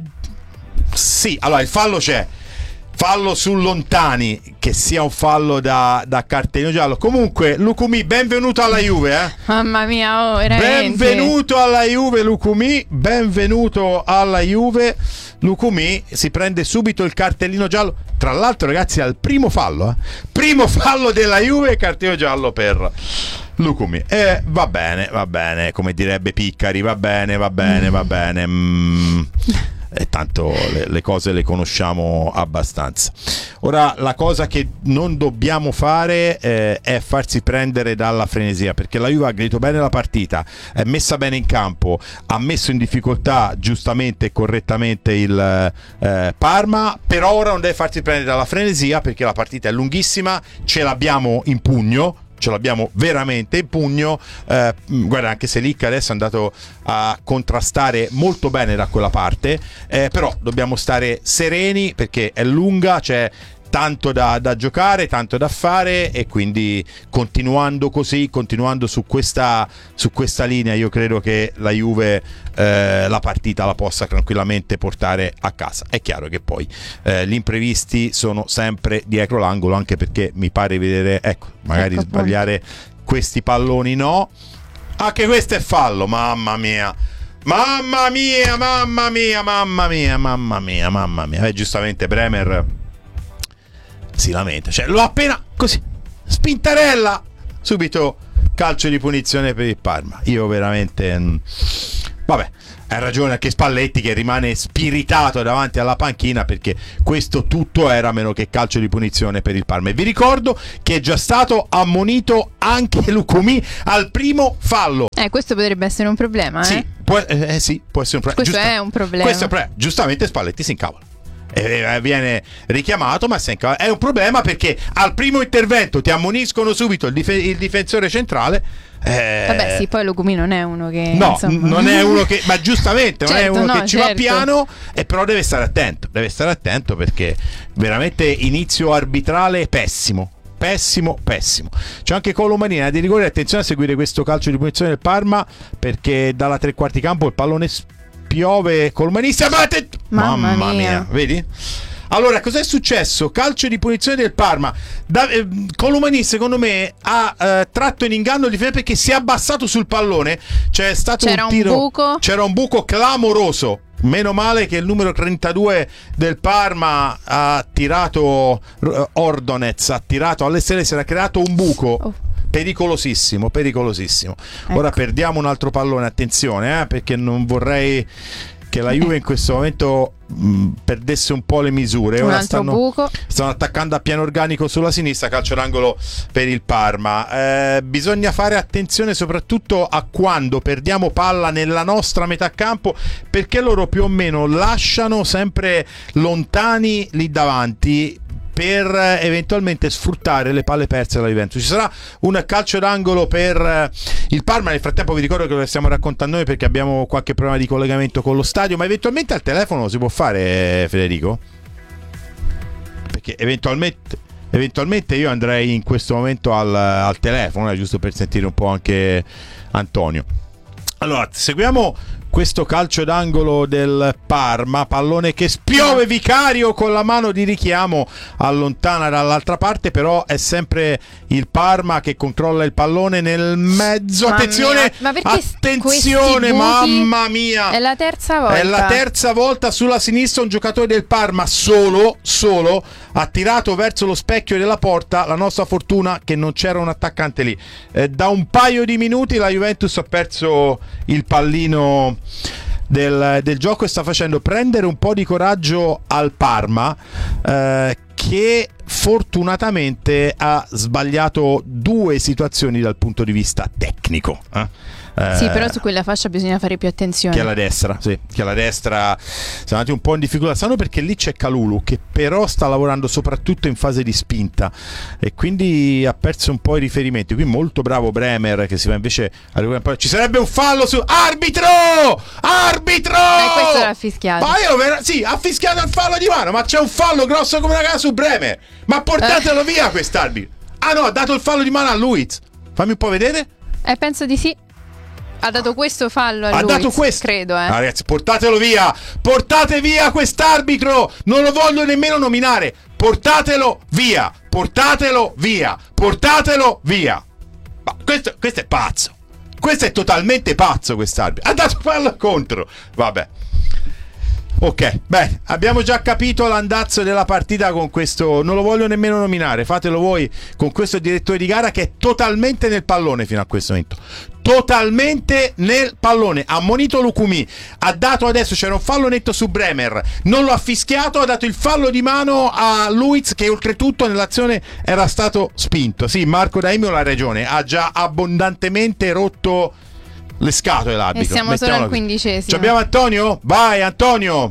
[SPEAKER 1] Sì, allora il fallo c'è, fallo su Lontani, che sia un fallo da, da cartellino giallo. Comunque Lukumi, benvenuto alla Juve, eh?
[SPEAKER 2] Mamma mia, oh, veramente.
[SPEAKER 1] Benvenuto alla Juve Lukumi, benvenuto alla Juve. Lukumi si prende subito il cartellino giallo, tra l'altro ragazzi al primo fallo, eh? Primo fallo della Juve, cartellino giallo per Lukumi. E eh, va bene, va bene, come direbbe Piccari, va bene, va bene, va bene. Mm. E tanto le, le cose le conosciamo abbastanza. Ora la cosa che non dobbiamo fare eh, è farsi prendere dalla frenesia, perché la Juve ha aggredito bene la partita, è messa bene in campo, ha messo in difficoltà giustamente e correttamente il eh, Parma, però ora non deve farsi prendere dalla frenesia, perché la partita è lunghissima, ce l'abbiamo in pugno, ce l'abbiamo veramente in pugno. Eh, guarda, anche se Licca adesso è andato a contrastare molto bene da quella parte, eh, però dobbiamo stare sereni perché è lunga, c'è tanto da, da giocare, tanto da fare, e quindi continuando così, continuando su questa, su questa linea, io credo che la Juve eh, la partita la possa tranquillamente portare a casa. È chiaro che poi eh, gli imprevisti sono sempre dietro l'angolo, anche perché mi pare vedere, ecco, magari ecco sbagliare questi palloni, no, anche questo è fallo, mamma mia. Mamma mia, mamma mia, mamma mia, mamma mia, mamma mia. Eh, giustamente Bremer si lamenta, cioè l'ho appena così spintarella, subito calcio di punizione per il Parma. Io veramente mh, vabbè, hai ragione anche Spalletti, che rimane spiritato davanti alla panchina, perché questo tutto era meno che calcio di punizione per il Parma. E vi ricordo che è già stato ammonito anche Lucumí al primo fallo.
[SPEAKER 2] Eh, questo potrebbe essere un problema, eh?
[SPEAKER 1] Sì, può, eh, eh, sì, può essere un problema.
[SPEAKER 2] Questo Giusta- è un problema.
[SPEAKER 1] Questo è un problema. Giustamente Spalletti si incavola. E viene richiamato, ma è un problema perché al primo intervento ti ammoniscono subito il, dif- il difensore centrale. Eh...
[SPEAKER 2] Vabbè, sì, poi Lucumí non è uno che
[SPEAKER 1] no,
[SPEAKER 2] insomma...
[SPEAKER 1] non è uno che, ma giustamente non
[SPEAKER 2] certo,
[SPEAKER 1] è uno
[SPEAKER 2] no,
[SPEAKER 1] che ci
[SPEAKER 2] certo.
[SPEAKER 1] va piano, e però deve stare attento, deve stare attento perché veramente inizio arbitrale pessimo. Pessimo, pessimo. C'è anche Colomanina di rigore. Attenzione a seguire questo calcio di punizione del Parma, perché dalla tre quarti campo il pallone piove. Colomanista, batte.
[SPEAKER 2] Mamma, Mamma mia.
[SPEAKER 1] mia, vedi? Allora, cos'è successo? Calcio di punizione del Parma. Da, eh, Colomani, secondo me, ha eh, tratto in inganno il difensore perché si è abbassato sul pallone. C'è stato
[SPEAKER 2] c'era
[SPEAKER 1] un tiro.
[SPEAKER 2] Un buco.
[SPEAKER 1] C'era un buco clamoroso. Meno male che il numero trentadue del Parma ha tirato, Ordonez ha tirato all'esterno, si era creato un buco. Oh. Pericolosissimo, pericolosissimo. Ecco. Ora perdiamo un altro pallone, attenzione, eh, perché non vorrei che la Juve in questo momento mh, perdesse un po' le misure.
[SPEAKER 2] Un
[SPEAKER 1] Ora
[SPEAKER 2] altro
[SPEAKER 1] stanno,
[SPEAKER 2] buco.
[SPEAKER 1] stanno attaccando a piano organico sulla sinistra, calcio d'angolo per il Parma. Eh, bisogna fare attenzione soprattutto a quando perdiamo palla nella nostra metà campo, perché loro più o meno lasciano sempre lontani lì davanti per eventualmente sfruttare le palle perse dalla Juventus. Ci sarà un calcio d'angolo per il Parma. Nel frattempo vi ricordo che lo stiamo raccontando noi perché abbiamo qualche problema di collegamento con lo stadio, ma eventualmente al telefono lo si può fare, Federico? Perché eventualmente eventualmente io andrei in questo momento al, al telefono, eh, giusto per sentire un po' anche Antonio. Allora, seguiamo questo calcio d'angolo del Parma, pallone che spiove Vicario con la mano di richiamo, allontana dall'altra parte, però è sempre il Parma che controlla il pallone nel mezzo. Mamma attenzione,
[SPEAKER 2] ma
[SPEAKER 1] attenzione, mamma mia,
[SPEAKER 2] è la terza volta.
[SPEAKER 1] È la terza volta sulla sinistra un giocatore del Parma solo, solo ha tirato verso lo specchio della porta. La nostra fortuna che non c'era un attaccante lì. Eh, da un paio di minuti la Juventus ha perso il pallino Del, del gioco e sta facendo prendere un po' di coraggio al Parma, eh, che fortunatamente ha sbagliato due situazioni dal punto di vista tecnico. Eh?
[SPEAKER 2] Sì, però su quella fascia bisogna fare più attenzione.
[SPEAKER 1] Che alla destra, sì, che alla destra siamo andati un po' in difficoltà. Sanno perché lì c'è Kalulu che però sta lavorando soprattutto in fase di spinta e quindi ha perso un po' i riferimenti. Qui molto bravo Bremer che si va invece a... Ci sarebbe un fallo su arbitro! Arbitro!
[SPEAKER 2] Eh, questo l'ha fischiato.
[SPEAKER 1] Ma io ver... sì, ha fischiato il fallo di mano, ma c'è un fallo grosso come una casa su Bremer. Ma portatelo eh. via quest'arbitro. Ah no, ha dato il fallo di mano a Luiz. Fammi un po' vedere.
[SPEAKER 2] Eh, penso di sì. Ha dato questo fallo a
[SPEAKER 1] ha
[SPEAKER 2] Luiz,
[SPEAKER 1] dato questo,
[SPEAKER 2] credo, eh.
[SPEAKER 1] Ah, ragazzi, portatelo via, portate via quest'arbitro, non lo voglio nemmeno nominare, portatelo via, portatelo via, portatelo via. Ma questo, questo è pazzo, questo è totalmente pazzo quest'arbitro, ha dato fallo contro, vabbè. Ok, beh, abbiamo già capito l'andazzo della partita con questo, non lo voglio nemmeno nominare, fatelo voi, con questo direttore di gara che è totalmente nel pallone fino a questo momento. Totalmente nel pallone. Ha ammonito Lucumí, ha dato adesso, c'era un fallo netto su Bremer, non lo ha fischiato, ha dato il fallo di mano a Luiz che oltretutto nell'azione era stato spinto. Sì, Marco Daimio ha la ragione, ha già abbondantemente rotto le scatole l'arbitro.
[SPEAKER 2] E siamo solo al quindicesimo.
[SPEAKER 1] Ci abbiamo Antonio? Vai Antonio.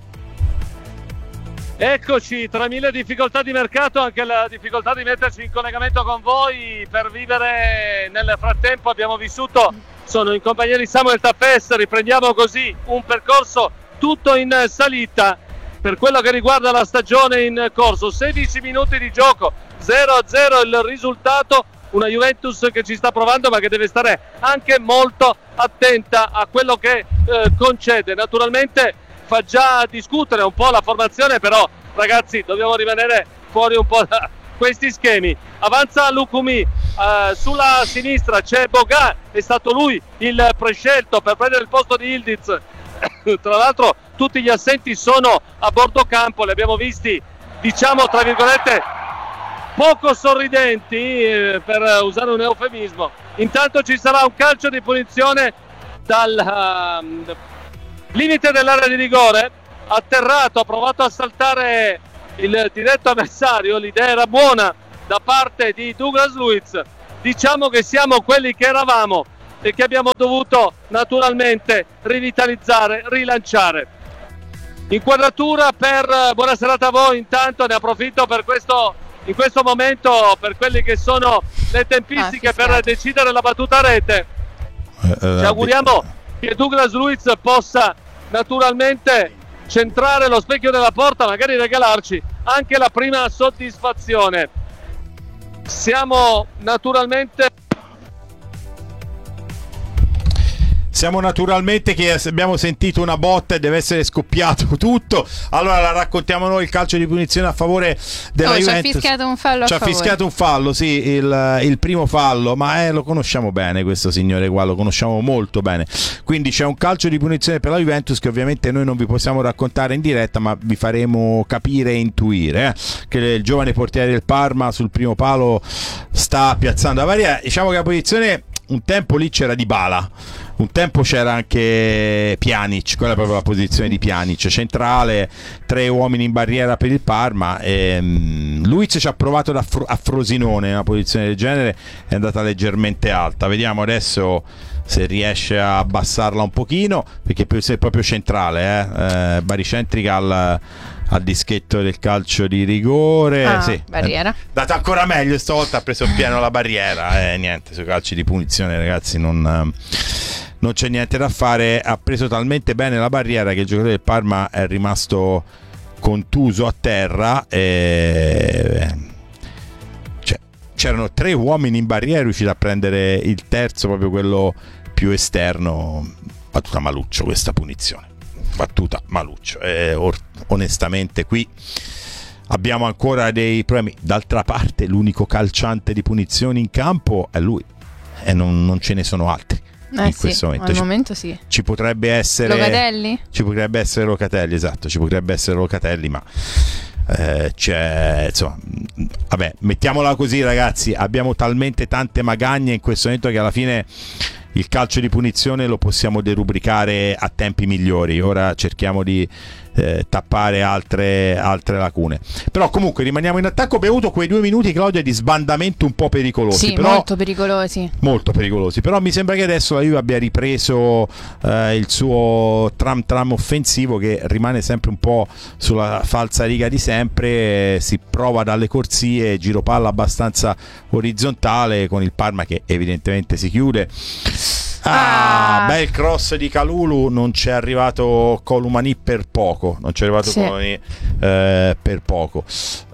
[SPEAKER 3] Eccoci, tra mille difficoltà di mercato anche la difficoltà di metterci in collegamento con voi per vivere nel frattempo. Abbiamo vissuto, sono in compagnia di Samuel Taffes, riprendiamo così un percorso tutto in salita per quello che riguarda la stagione in corso. Sedici minuti di gioco, zero a zero il risultato. Una Juventus che ci sta provando ma che deve stare anche molto attenta a quello che eh, concede. Naturalmente fa già discutere un po' la formazione, però ragazzi dobbiamo rimanere fuori un po' da questi schemi. Avanza Lucumi, eh, sulla sinistra c'è Boga, è stato lui il prescelto per prendere il posto di Ildiz. Tra l'altro tutti gli assenti sono a bordo campo, li abbiamo visti, diciamo tra virgolette, poco sorridenti, eh, per usare un eufemismo. Intanto ci sarà un calcio di punizione dal uh, limite dell'area di rigore. Atterrato, ha provato a saltare il diretto avversario, l'idea era buona da parte di Douglas Luiz. Diciamo che siamo quelli che eravamo e che abbiamo dovuto naturalmente rivitalizzare, rilanciare. Inquadratura per buona serata a voi, intanto ne approfitto per questo, in questo momento, per quelle che sono le tempistiche ah, per decidere la battuta a rete. Uh, Ci auguriamo che Douglas Luiz possa naturalmente centrare lo specchio della porta, magari regalarci anche la prima soddisfazione. Siamo naturalmente
[SPEAKER 1] Siamo naturalmente che abbiamo sentito una botta e deve essere scoppiato tutto. Allora la raccontiamo noi, il calcio di punizione a favore della
[SPEAKER 2] oh,
[SPEAKER 1] Juventus.
[SPEAKER 2] Ci ha fischiato un fallo
[SPEAKER 1] Ci
[SPEAKER 2] a
[SPEAKER 1] ha
[SPEAKER 2] favore.
[SPEAKER 1] fischiato un fallo, sì, il, il primo fallo, ma eh, lo conosciamo bene questo signore qua, lo conosciamo molto bene. Quindi c'è un calcio di punizione per la Juventus che ovviamente noi non vi possiamo raccontare in diretta, ma vi faremo capire e intuire eh, che il giovane portiere del Parma sul primo palo sta piazzando la barriera. Diciamo che la posizione un tempo lì c'era Dybala, un tempo c'era anche Pjanic, quella è proprio la posizione di Pjanic, centrale, tre uomini in barriera per il Parma. E, um, Luiz ci ha provato da Fro- a Frosinone in una posizione del genere, è andata leggermente alta. Vediamo adesso se riesce a abbassarla un pochino, perché è proprio centrale, eh? Eh, baricentrica al, al dischetto del calcio di rigore.
[SPEAKER 2] Ah,
[SPEAKER 1] sì,
[SPEAKER 2] barriera.
[SPEAKER 1] è data ancora meglio, stavolta ha preso pieno la barriera. Eh, niente, sui calci di punizione ragazzi non, non c'è niente da fare, ha preso talmente bene la barriera che il giocatore del Parma è rimasto contuso a terra e... cioè, c'erano tre uomini in barriera, è riuscito a prendere il terzo, proprio quello più esterno. Battuta maluccio questa punizione, battuta maluccio, e or- onestamente qui abbiamo ancora dei problemi. D'altra parte l'unico calciante di punizioni in campo è lui e non, non ce ne sono altri
[SPEAKER 2] eh
[SPEAKER 1] in
[SPEAKER 2] sì,
[SPEAKER 1] questo momento.
[SPEAKER 2] al
[SPEAKER 1] ci,
[SPEAKER 2] momento sì.
[SPEAKER 1] Ci potrebbe essere
[SPEAKER 2] Locatelli?
[SPEAKER 1] Ci potrebbe essere Locatelli, esatto, ci potrebbe essere Locatelli, ma eh, c'è, insomma, vabbè, mettiamola così ragazzi, abbiamo talmente tante magagne in questo momento che alla fine il calcio di punizione lo possiamo derubricare a tempi migliori. Ora cerchiamo di eh, tappare altre, altre lacune. Però comunque rimaniamo in attacco. Abbiamo avuto quei due minuti, Claudia, di sbandamento un po' pericolosi.
[SPEAKER 2] Sì,
[SPEAKER 1] però,
[SPEAKER 2] molto pericolosi.
[SPEAKER 1] Molto pericolosi. Però mi sembra che adesso la Juve abbia ripreso eh, il suo tram tram offensivo, che rimane sempre un po' sulla falsa riga di sempre. Si prova dalle corsie, giro palla abbastanza orizzontale, con il Parma che evidentemente si chiude. Ah,
[SPEAKER 2] Ah.
[SPEAKER 1] bel cross di Kalulu, non c'è arrivato Columani per poco, non c'è arrivato
[SPEAKER 2] Sì.
[SPEAKER 1] Columani eh, per poco.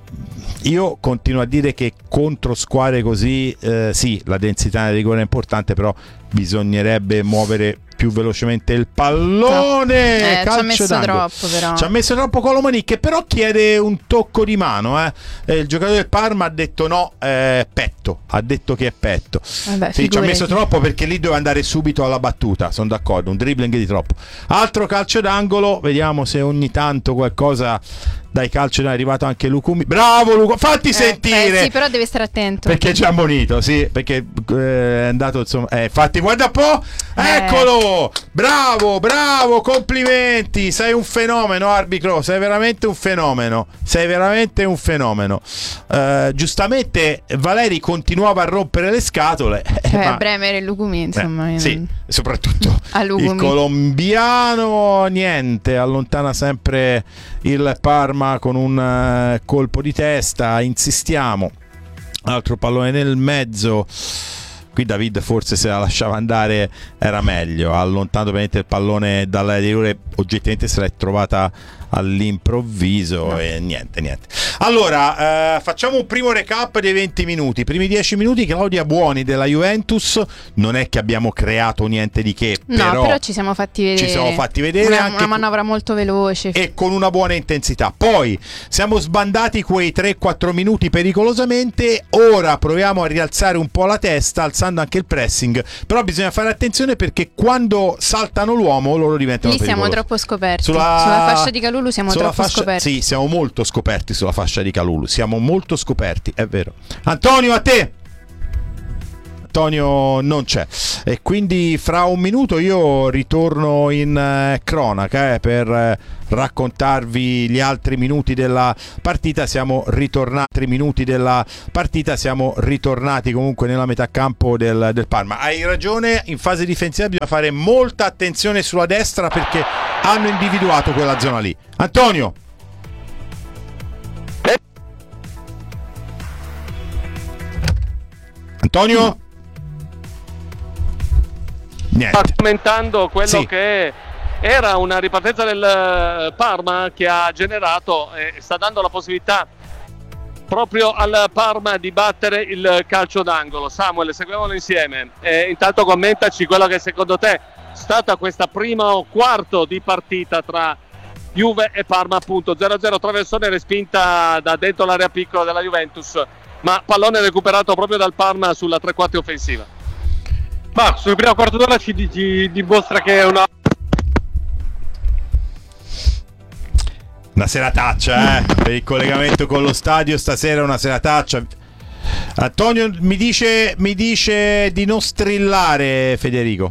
[SPEAKER 1] Io continuo a dire che contro squadre così eh, sì, la densità nel rigore è importante, però bisognerebbe muovere più velocemente il pallone.
[SPEAKER 2] Eh,
[SPEAKER 1] Calcio
[SPEAKER 2] ci ha messo
[SPEAKER 1] d'angolo.
[SPEAKER 2] troppo però.
[SPEAKER 1] Ci ha messo troppo Colomani, che però chiede un tocco di mano. Eh. Eh, il giocatore del Parma ha detto no, eh, petto. Ha detto che è petto.
[SPEAKER 2] Vabbè,
[SPEAKER 1] sì, ci ha messo
[SPEAKER 2] figurati.
[SPEAKER 1] troppo perché lì doveva andare subito alla battuta. Sono d'accordo, un dribbling di troppo. Altro calcio d'angolo. Vediamo se ogni tanto qualcosa dai calci è arrivato anche Lucumi. Bravo Luca, fatti
[SPEAKER 2] Eh,
[SPEAKER 1] sentire.
[SPEAKER 2] eh, sì, però deve stare attento.
[SPEAKER 1] Perché è già ammonito, sì, perché eh, è andato insomma. Eh, infatti, guarda un po',
[SPEAKER 2] Eh.
[SPEAKER 1] eccolo! Bravo, bravo, complimenti! Sei un fenomeno, arbitro, sei veramente un fenomeno. Sei veramente un fenomeno. Eh, giustamente Valeri continuava a rompere le scatole. eh,
[SPEAKER 2] Cioè,
[SPEAKER 1] ma-
[SPEAKER 2] Bremer e Lucumi, insomma.
[SPEAKER 1] eh,
[SPEAKER 2] io
[SPEAKER 1] sì,
[SPEAKER 2] non-
[SPEAKER 1] soprattutto
[SPEAKER 2] A Lucumi.
[SPEAKER 1] il colombiano, niente, allontana sempre il Parma con un eh, colpo di testa. Insistiamo, altro pallone nel mezzo, qui David forse se la lasciava andare era meglio, ha allontanato veramente il pallone dall'area di rigore, oggettivamente se l'è trovata all'improvviso no. e niente niente. Allora eh, facciamo un primo recap dei venti minuti. Primi dieci minuti Claudia Buoni della Juventus, non è che abbiamo creato niente di che,
[SPEAKER 2] no,
[SPEAKER 1] però,
[SPEAKER 2] però ci siamo fatti vedere,
[SPEAKER 1] ci siamo fatti vedere
[SPEAKER 2] una,
[SPEAKER 1] anche
[SPEAKER 2] una manovra molto veloce
[SPEAKER 1] e con una buona intensità. Poi siamo sbandati quei tre quattro minuti pericolosamente, ora proviamo a rialzare un po' la testa alzando anche il pressing, però bisogna fare attenzione perché quando saltano l'uomo loro diventano
[SPEAKER 2] lì
[SPEAKER 1] pericolosi.
[SPEAKER 2] siamo troppo scoperti
[SPEAKER 1] sulla,
[SPEAKER 2] sulla fascia di Kalulu siamo
[SPEAKER 1] sulla
[SPEAKER 2] troppo
[SPEAKER 1] fascia,
[SPEAKER 2] scoperti.
[SPEAKER 1] Sì, siamo molto scoperti sulla fascia di Kalulu, siamo molto scoperti, è vero. Antonio, a te. Antonio non c'è e quindi fra un minuto io ritorno in eh, cronaca eh, per eh, raccontarvi gli altri minuti della partita. Siamo ritornati minuti della partita siamo ritornati comunque nella metà campo del, del Parma. Hai ragione, in fase difensiva bisogna fare molta attenzione sulla destra perché hanno individuato quella zona lì. Antonio. Antonio? Niente.
[SPEAKER 3] Sta commentando quello
[SPEAKER 1] sì.
[SPEAKER 3] che era una ripartenza del Parma che ha generato e sta dando la possibilità proprio al Parma di battere il calcio d'angolo. Samuel, seguiamolo insieme e intanto commentaci quello che secondo te è stata questa prima quarto di partita tra Juve e Parma, appunto zero a zero, traversone respinta da dentro l'area piccola della Juventus, ma pallone recuperato proprio dal Parma sulla tre quarti offensiva.
[SPEAKER 4] Ma sul primo quarto d'ora ci, ci dimostra che è una
[SPEAKER 1] una serataccia eh? per il collegamento con lo stadio stasera, una serataccia. Antonio mi dice, mi dice di non strillare, Federico.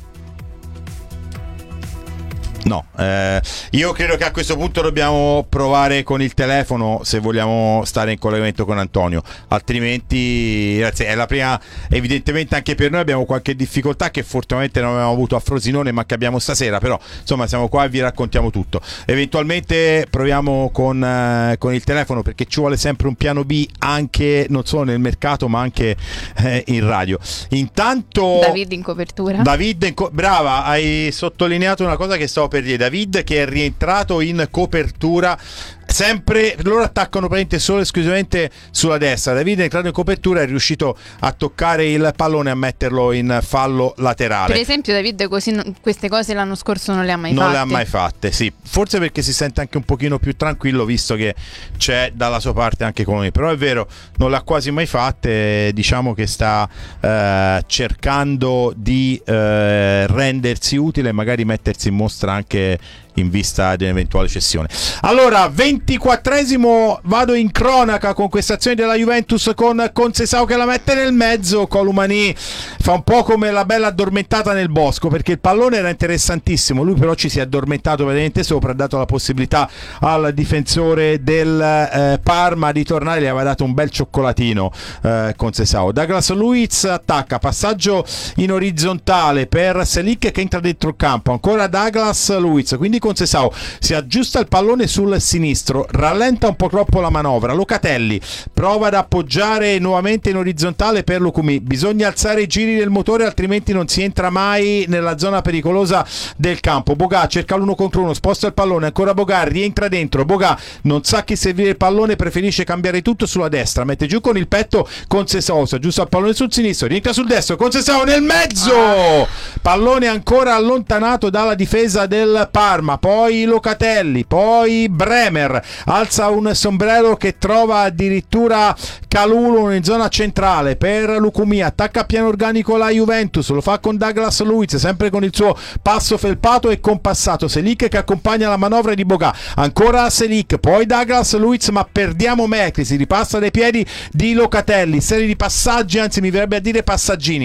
[SPEAKER 1] No, eh, io credo che a questo punto dobbiamo provare con il telefono se vogliamo stare in collegamento con Antonio, altrimenti ragazzi, è la prima, evidentemente anche per noi abbiamo qualche difficoltà che fortunatamente non avevamo avuto a Frosinone ma che abbiamo stasera, però insomma siamo qua e vi raccontiamo tutto. Eventualmente proviamo con, eh, con il telefono perché ci vuole sempre un piano B anche non solo nel mercato ma anche eh, in radio. Intanto
[SPEAKER 2] David in copertura.
[SPEAKER 1] David in co- brava, hai sottolineato una cosa che stavo per dire. David che è rientrato in copertura, sempre loro attaccano praticamente solo e esclusivamente sulla destra. David è entrato in copertura, è riuscito a toccare il pallone e a metterlo in fallo laterale.
[SPEAKER 2] Per esempio David così no, queste cose l'anno scorso non le ha mai
[SPEAKER 1] non
[SPEAKER 2] fatte.
[SPEAKER 1] le ha mai fatte, sì, forse perché si sente anche un pochino più tranquillo visto che c'è dalla sua parte anche Colomini, però è vero, non le ha quasi mai fatte. Diciamo che sta eh, cercando di eh, rendersi utile e magari mettersi in mostra anche in vista di un'eventuale cessione. Allora, ventiquattresimo, vado in cronaca con questa azione della Juventus con Conceição che la mette nel mezzo. Colomani fa un po' come la bella addormentata nel bosco perché il pallone era interessantissimo, lui però ci si è addormentato praticamente sopra, ha dato la possibilità al difensore del eh, Parma di tornare, gli aveva dato un bel cioccolatino eh, Conceição. Douglas Luiz attacca, passaggio in orizzontale per Selic che entra dentro il campo, ancora Douglas Luiz, quindi Conceição si aggiusta il pallone sul sinistro, rallenta un po' troppo la manovra, Locatelli prova ad appoggiare nuovamente in orizzontale per Lukumi, bisogna alzare i giri del motore altrimenti non si entra mai nella zona pericolosa del campo. Boga cerca l'uno contro uno, sposta il pallone, ancora Boga, rientra dentro, Boga non sa chi servire il pallone, preferisce cambiare tutto sulla destra, mette giù con il petto Conceição, si aggiusta il pallone sul sinistro, rientra sul destro, Conceição nel mezzo, pallone ancora allontanato dalla difesa del Parma. Poi Locatelli, poi Bremer alza un sombrero che trova addirittura Kalulu in zona centrale per Lukumi, attacca a piano organico la Juventus, lo fa con Douglas Luiz sempre con il suo passo felpato e compassato, Selic che accompagna la manovra di Boga, ancora Selic, poi Douglas Luiz ma perdiamo Mekri, si ripassa dai piedi di Locatelli, serie di passaggi, anzi mi verrebbe a dire passaggini,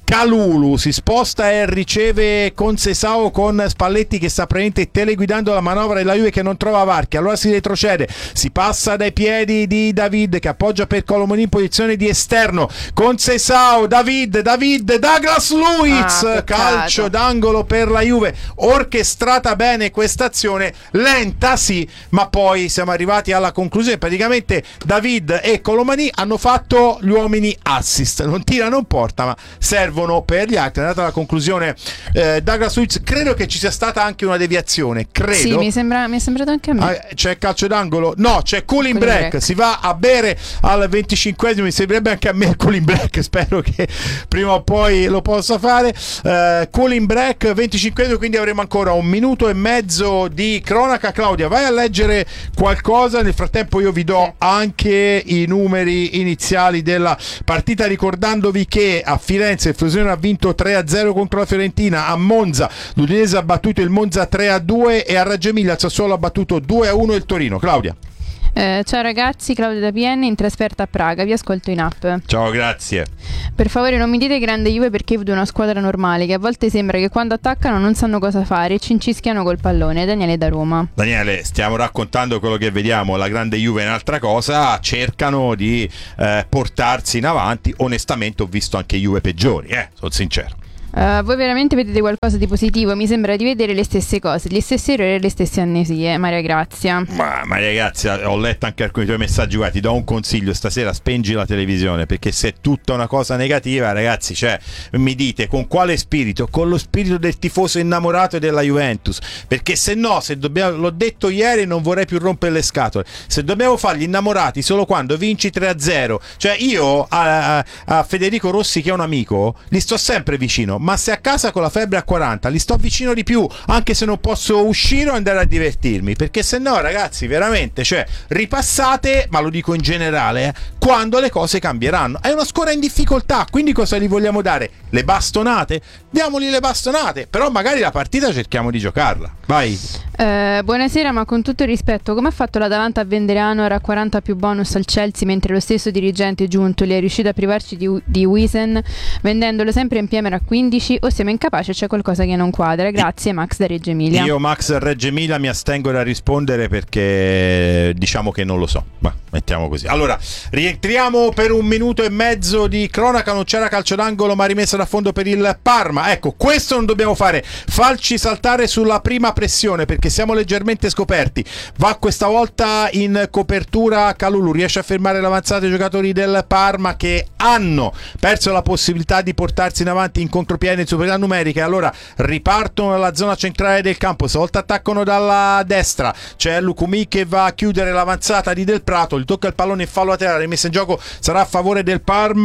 [SPEAKER 1] Kalulu si sposta e riceve Conceição con Spalletti che sta praticamente teleguidando la manovra della Juve che non trova varchi, allora si retrocede, si passa dai piedi di David che appoggia per Colomoni in posizione di esterno, Conceição, David, David, Douglas Luiz,
[SPEAKER 2] ah,
[SPEAKER 1] calcio d'angolo per la Juve, orchestrata bene questa azione, lenta sì, ma poi siamo arrivati alla conclusione, praticamente David e Colomani hanno fatto gli uomini assist, non tirano in porta ma servono per gli altri. È andata alla conclusione eh, Douglas Luiz, credo che ci sia stata anche una deviazione, credo.
[SPEAKER 2] Sì, mi, sembra, mi è sembrato anche a me.
[SPEAKER 1] Ah, c'è calcio d'angolo? No, c'è cooling break. break, si va a bere al venticinquesimo, mi sembrerebbe anche a me il cooling break, spero che prima o poi lo possa fare. Uh, cooling break, venticinquesimo, quindi avremo ancora un minuto e mezzo di cronaca. Claudia, vai a leggere qualcosa, nel frattempo io vi do anche i numeri iniziali della partita, ricordandovi che a Firenze il Frosinone ha vinto tre a zero contro la Fiorentina, a Monza l'Udinese ha battuto il Monza tre a due e a Reggio Emilia il Sassuolo ha battuto due a uno il Torino. Claudia.
[SPEAKER 2] Eh, ciao ragazzi, Claudia da P N in trasferta a Praga, vi ascolto in app.
[SPEAKER 1] Ciao, grazie.
[SPEAKER 2] Per favore non mi dite grande Juve perché vedo una squadra normale che a volte sembra che quando attaccano non sanno cosa fare e cincischiano col pallone. Daniele da Roma.
[SPEAKER 1] Daniele, stiamo raccontando quello che vediamo, la grande Juve è un'altra cosa, cercano di eh, portarsi in avanti, onestamente ho visto anche Juve peggiori, eh, sono sincero.
[SPEAKER 2] Uh, voi veramente vedete qualcosa di positivo? Mi sembra di vedere le stesse cose, gli stessi errori e le stesse amnesie. Maria Grazia.
[SPEAKER 1] Ma Maria Grazia, ho letto anche alcuni tuoi messaggi. Guarda, ti do un consiglio: stasera spengi la televisione, perché se è tutta una cosa negativa, ragazzi, cioè, mi dite con quale spirito? Con lo spirito del tifoso innamorato della Juventus, perché se no, se dobbiamo, l'ho detto ieri, non vorrei più rompere le scatole, se dobbiamo fargli innamorati solo quando vinci tre a zero, cioè io a, a, a Federico Rossi, che è un amico, gli sto sempre vicino, ma se a casa con la febbre a quaranta li sto vicino di più, anche se non posso uscire o andare a divertirmi, perché se no, ragazzi, veramente, cioè, ripassate, ma lo dico in generale, eh, quando le cose cambieranno. È una squadra in difficoltà, quindi cosa gli vogliamo dare? Le bastonate? Diamogli le bastonate, però magari la partita cerchiamo di giocarla. Vai.
[SPEAKER 2] Eh, buonasera, ma con tutto il rispetto, come ha fatto l'Atalanta a vendere Anor a quaranta più bonus al Chelsea mentre lo stesso dirigente Giuntoli è riuscito a privarci di, di Wiesen vendendolo sempre in P M a quindici? O siamo incapaci o c'è qualcosa che non quadra? Grazie, Max da Reggio Emilia.
[SPEAKER 1] Io Max Reggio Emilia mi astengo da rispondere perché diciamo che non lo so, ma mettiamo così. Allora, rientriamo per un minuto e mezzo di cronaca. Non c'era calcio d'angolo ma rimessa da fondo per il Parma. Ecco, questo non dobbiamo fare, farci saltare sulla prima pressione, perché siamo leggermente scoperti. Va questa volta in copertura Kalulu, riesce a fermare l'avanzata dei giocatori del Parma che hanno perso la possibilità di portarsi in avanti in contropiede in superiorità numerica, e allora ripartono dalla zona centrale del campo, stavolta attaccano dalla destra, c'è Lucumi che va a chiudere l'avanzata di Del Prato, gli tocca il pallone in fallo laterale, rimessa in gioco sarà a favore del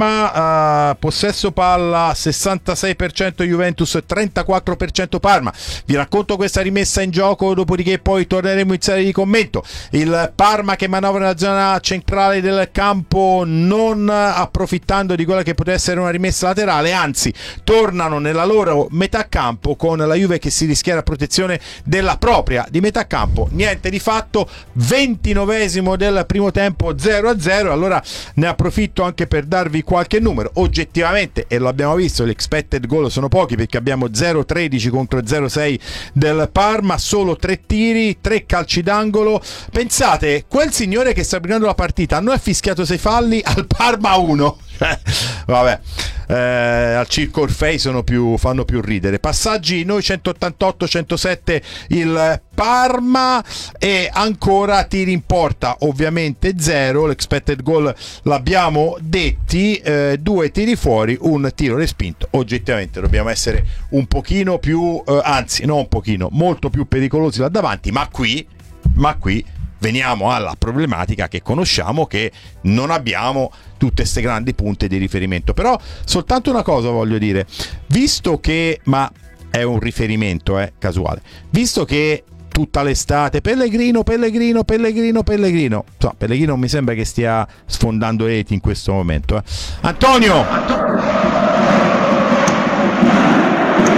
[SPEAKER 1] Parma, uh, possesso palla sessantasei per cento Juventus, trentaquattro per cento Parma. Vi racconto questa rimessa in gioco, dopodiché poi torneremo in serie di commento. Il Parma che manovra nella zona centrale del campo, non approfittando di quella che poteva essere una rimessa laterale, anzi tornano nella loro metà campo con la Juve che si rischiera a protezione della propria di metà campo. Niente di fatto, ventinovesimo del primo tempo, zero a zero. Allora ne approfitto anche per darvi qualche numero. Oggettivamente, e lo abbiamo visto, gli expected goal sono pochi perché abbiamo zero a tredici contro zero a sei del Parma, solo tre tiri, tre calci d'angolo. Pensate, quel signore che sta aprendo la partita a noi ha fischiato sei falli, al Parma uno. Vabbè, eh, al Circo Orfei sono più, fanno più ridere. Passaggi noi centottantotto centosette il Parma, e ancora tiri in porta ovviamente zero, l'expected goal l'abbiamo detti, eh, due tiri fuori, un tiro respinto. Oggettivamente dobbiamo essere un pochino più, eh, anzi non un pochino, molto più pericolosi là davanti, ma qui, ma qui veniamo alla problematica che conosciamo, che non abbiamo tutte queste grandi punte di riferimento. Però soltanto una cosa voglio dire, visto che, ma è un riferimento eh, casuale, visto che tutta l'estate Pellegrino, Pellegrino, Pellegrino, Pellegrino, insomma, Pellegrino non mi sembra che stia sfondando reti in questo momento. eh. Antonio!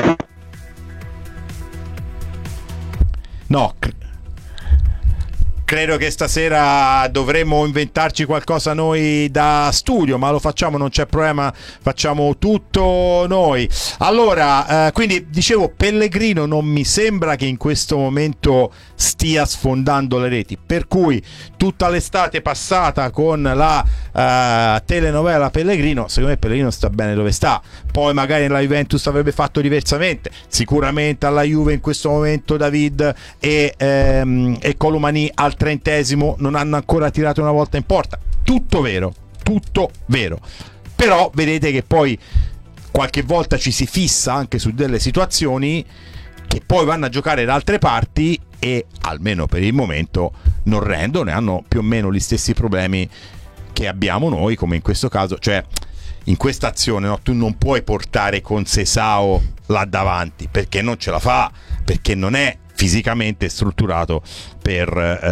[SPEAKER 1] No, credo che stasera dovremmo inventarci qualcosa noi da studio, ma lo facciamo, non c'è problema, facciamo tutto noi. Allora, eh, quindi dicevo, Pellegrino non mi sembra che in questo momento stia sfondando le reti, per cui tutta l'estate passata con la uh, telenovela Pellegrino, secondo me Pellegrino sta bene dove sta. Poi magari la Juventus avrebbe fatto diversamente, sicuramente alla Juve in questo momento David e, ehm, e Colomani al trentesimo non hanno ancora tirato una volta in porta, tutto vero, tutto vero, però vedete che poi qualche volta ci si fissa anche su delle situazioni che poi vanno a giocare da altre parti e almeno per il momento non rendono e hanno più o meno gli stessi problemi che abbiamo noi, come in questo caso, cioè in questa azione, no, tu non puoi portare Conceição là davanti perché non ce la fa, perché non è fisicamente strutturato per,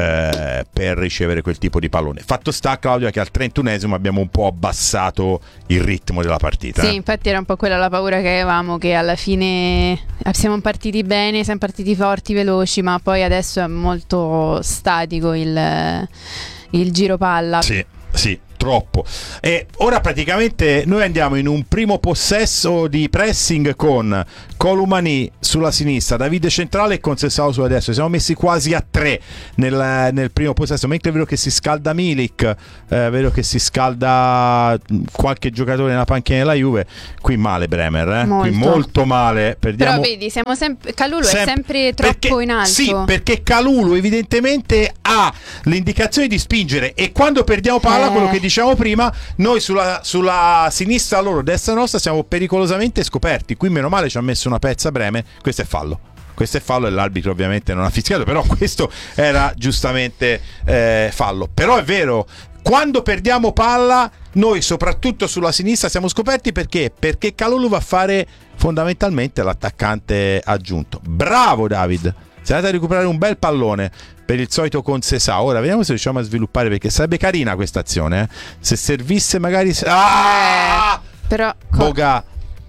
[SPEAKER 1] eh, per ricevere quel tipo di pallone. Fatto sta, Claudia, che al trentunesimo abbiamo un po' abbassato il ritmo della partita.
[SPEAKER 2] Sì,
[SPEAKER 1] eh?
[SPEAKER 2] infatti era un po' quella la paura che avevamo, che alla fine siamo partiti bene, siamo partiti forti, veloci, ma poi adesso è molto statico il, il giro palla.
[SPEAKER 1] Sì, sì, troppo. E ora praticamente noi andiamo in un primo possesso di pressing con Colomani sulla sinistra, Davide centrale e Conceição sulla destra. Siamo messi quasi a tre nel, nel primo possesso, mentre vedo che si scalda Milik, eh, vedo che si scalda qualche giocatore nella panchina della Juve. Qui male Bremer, eh?
[SPEAKER 2] Molto.
[SPEAKER 1] Qui molto male. Perdiamo...
[SPEAKER 2] Però vedi, siamo sempre Kalulu
[SPEAKER 1] Sem-
[SPEAKER 2] è sempre troppo
[SPEAKER 1] perché,
[SPEAKER 2] in alto.
[SPEAKER 1] Sì, perché Kalulu evidentemente ha l'indicazione di spingere e quando perdiamo palla,
[SPEAKER 2] eh.
[SPEAKER 1] quello che diciamo prima, noi sulla, sulla sinistra loro, destra nostra, siamo pericolosamente scoperti. Qui meno male ci ha messo una pezza Bremer. Questo è fallo. Questo è fallo e l'arbitro ovviamente non ha fischiato, però questo era giustamente eh, fallo. Però è vero, quando perdiamo palla noi soprattutto sulla sinistra siamo scoperti, perché? Perché Kalulu va a fare fondamentalmente l'attaccante aggiunto. Bravo David, sei andato a recuperare un bel pallone per il solito Conceição. Ora vediamo se riusciamo a sviluppare, perché sarebbe carina questa azione, eh? Se servisse magari ah!
[SPEAKER 2] eh, però
[SPEAKER 1] Boga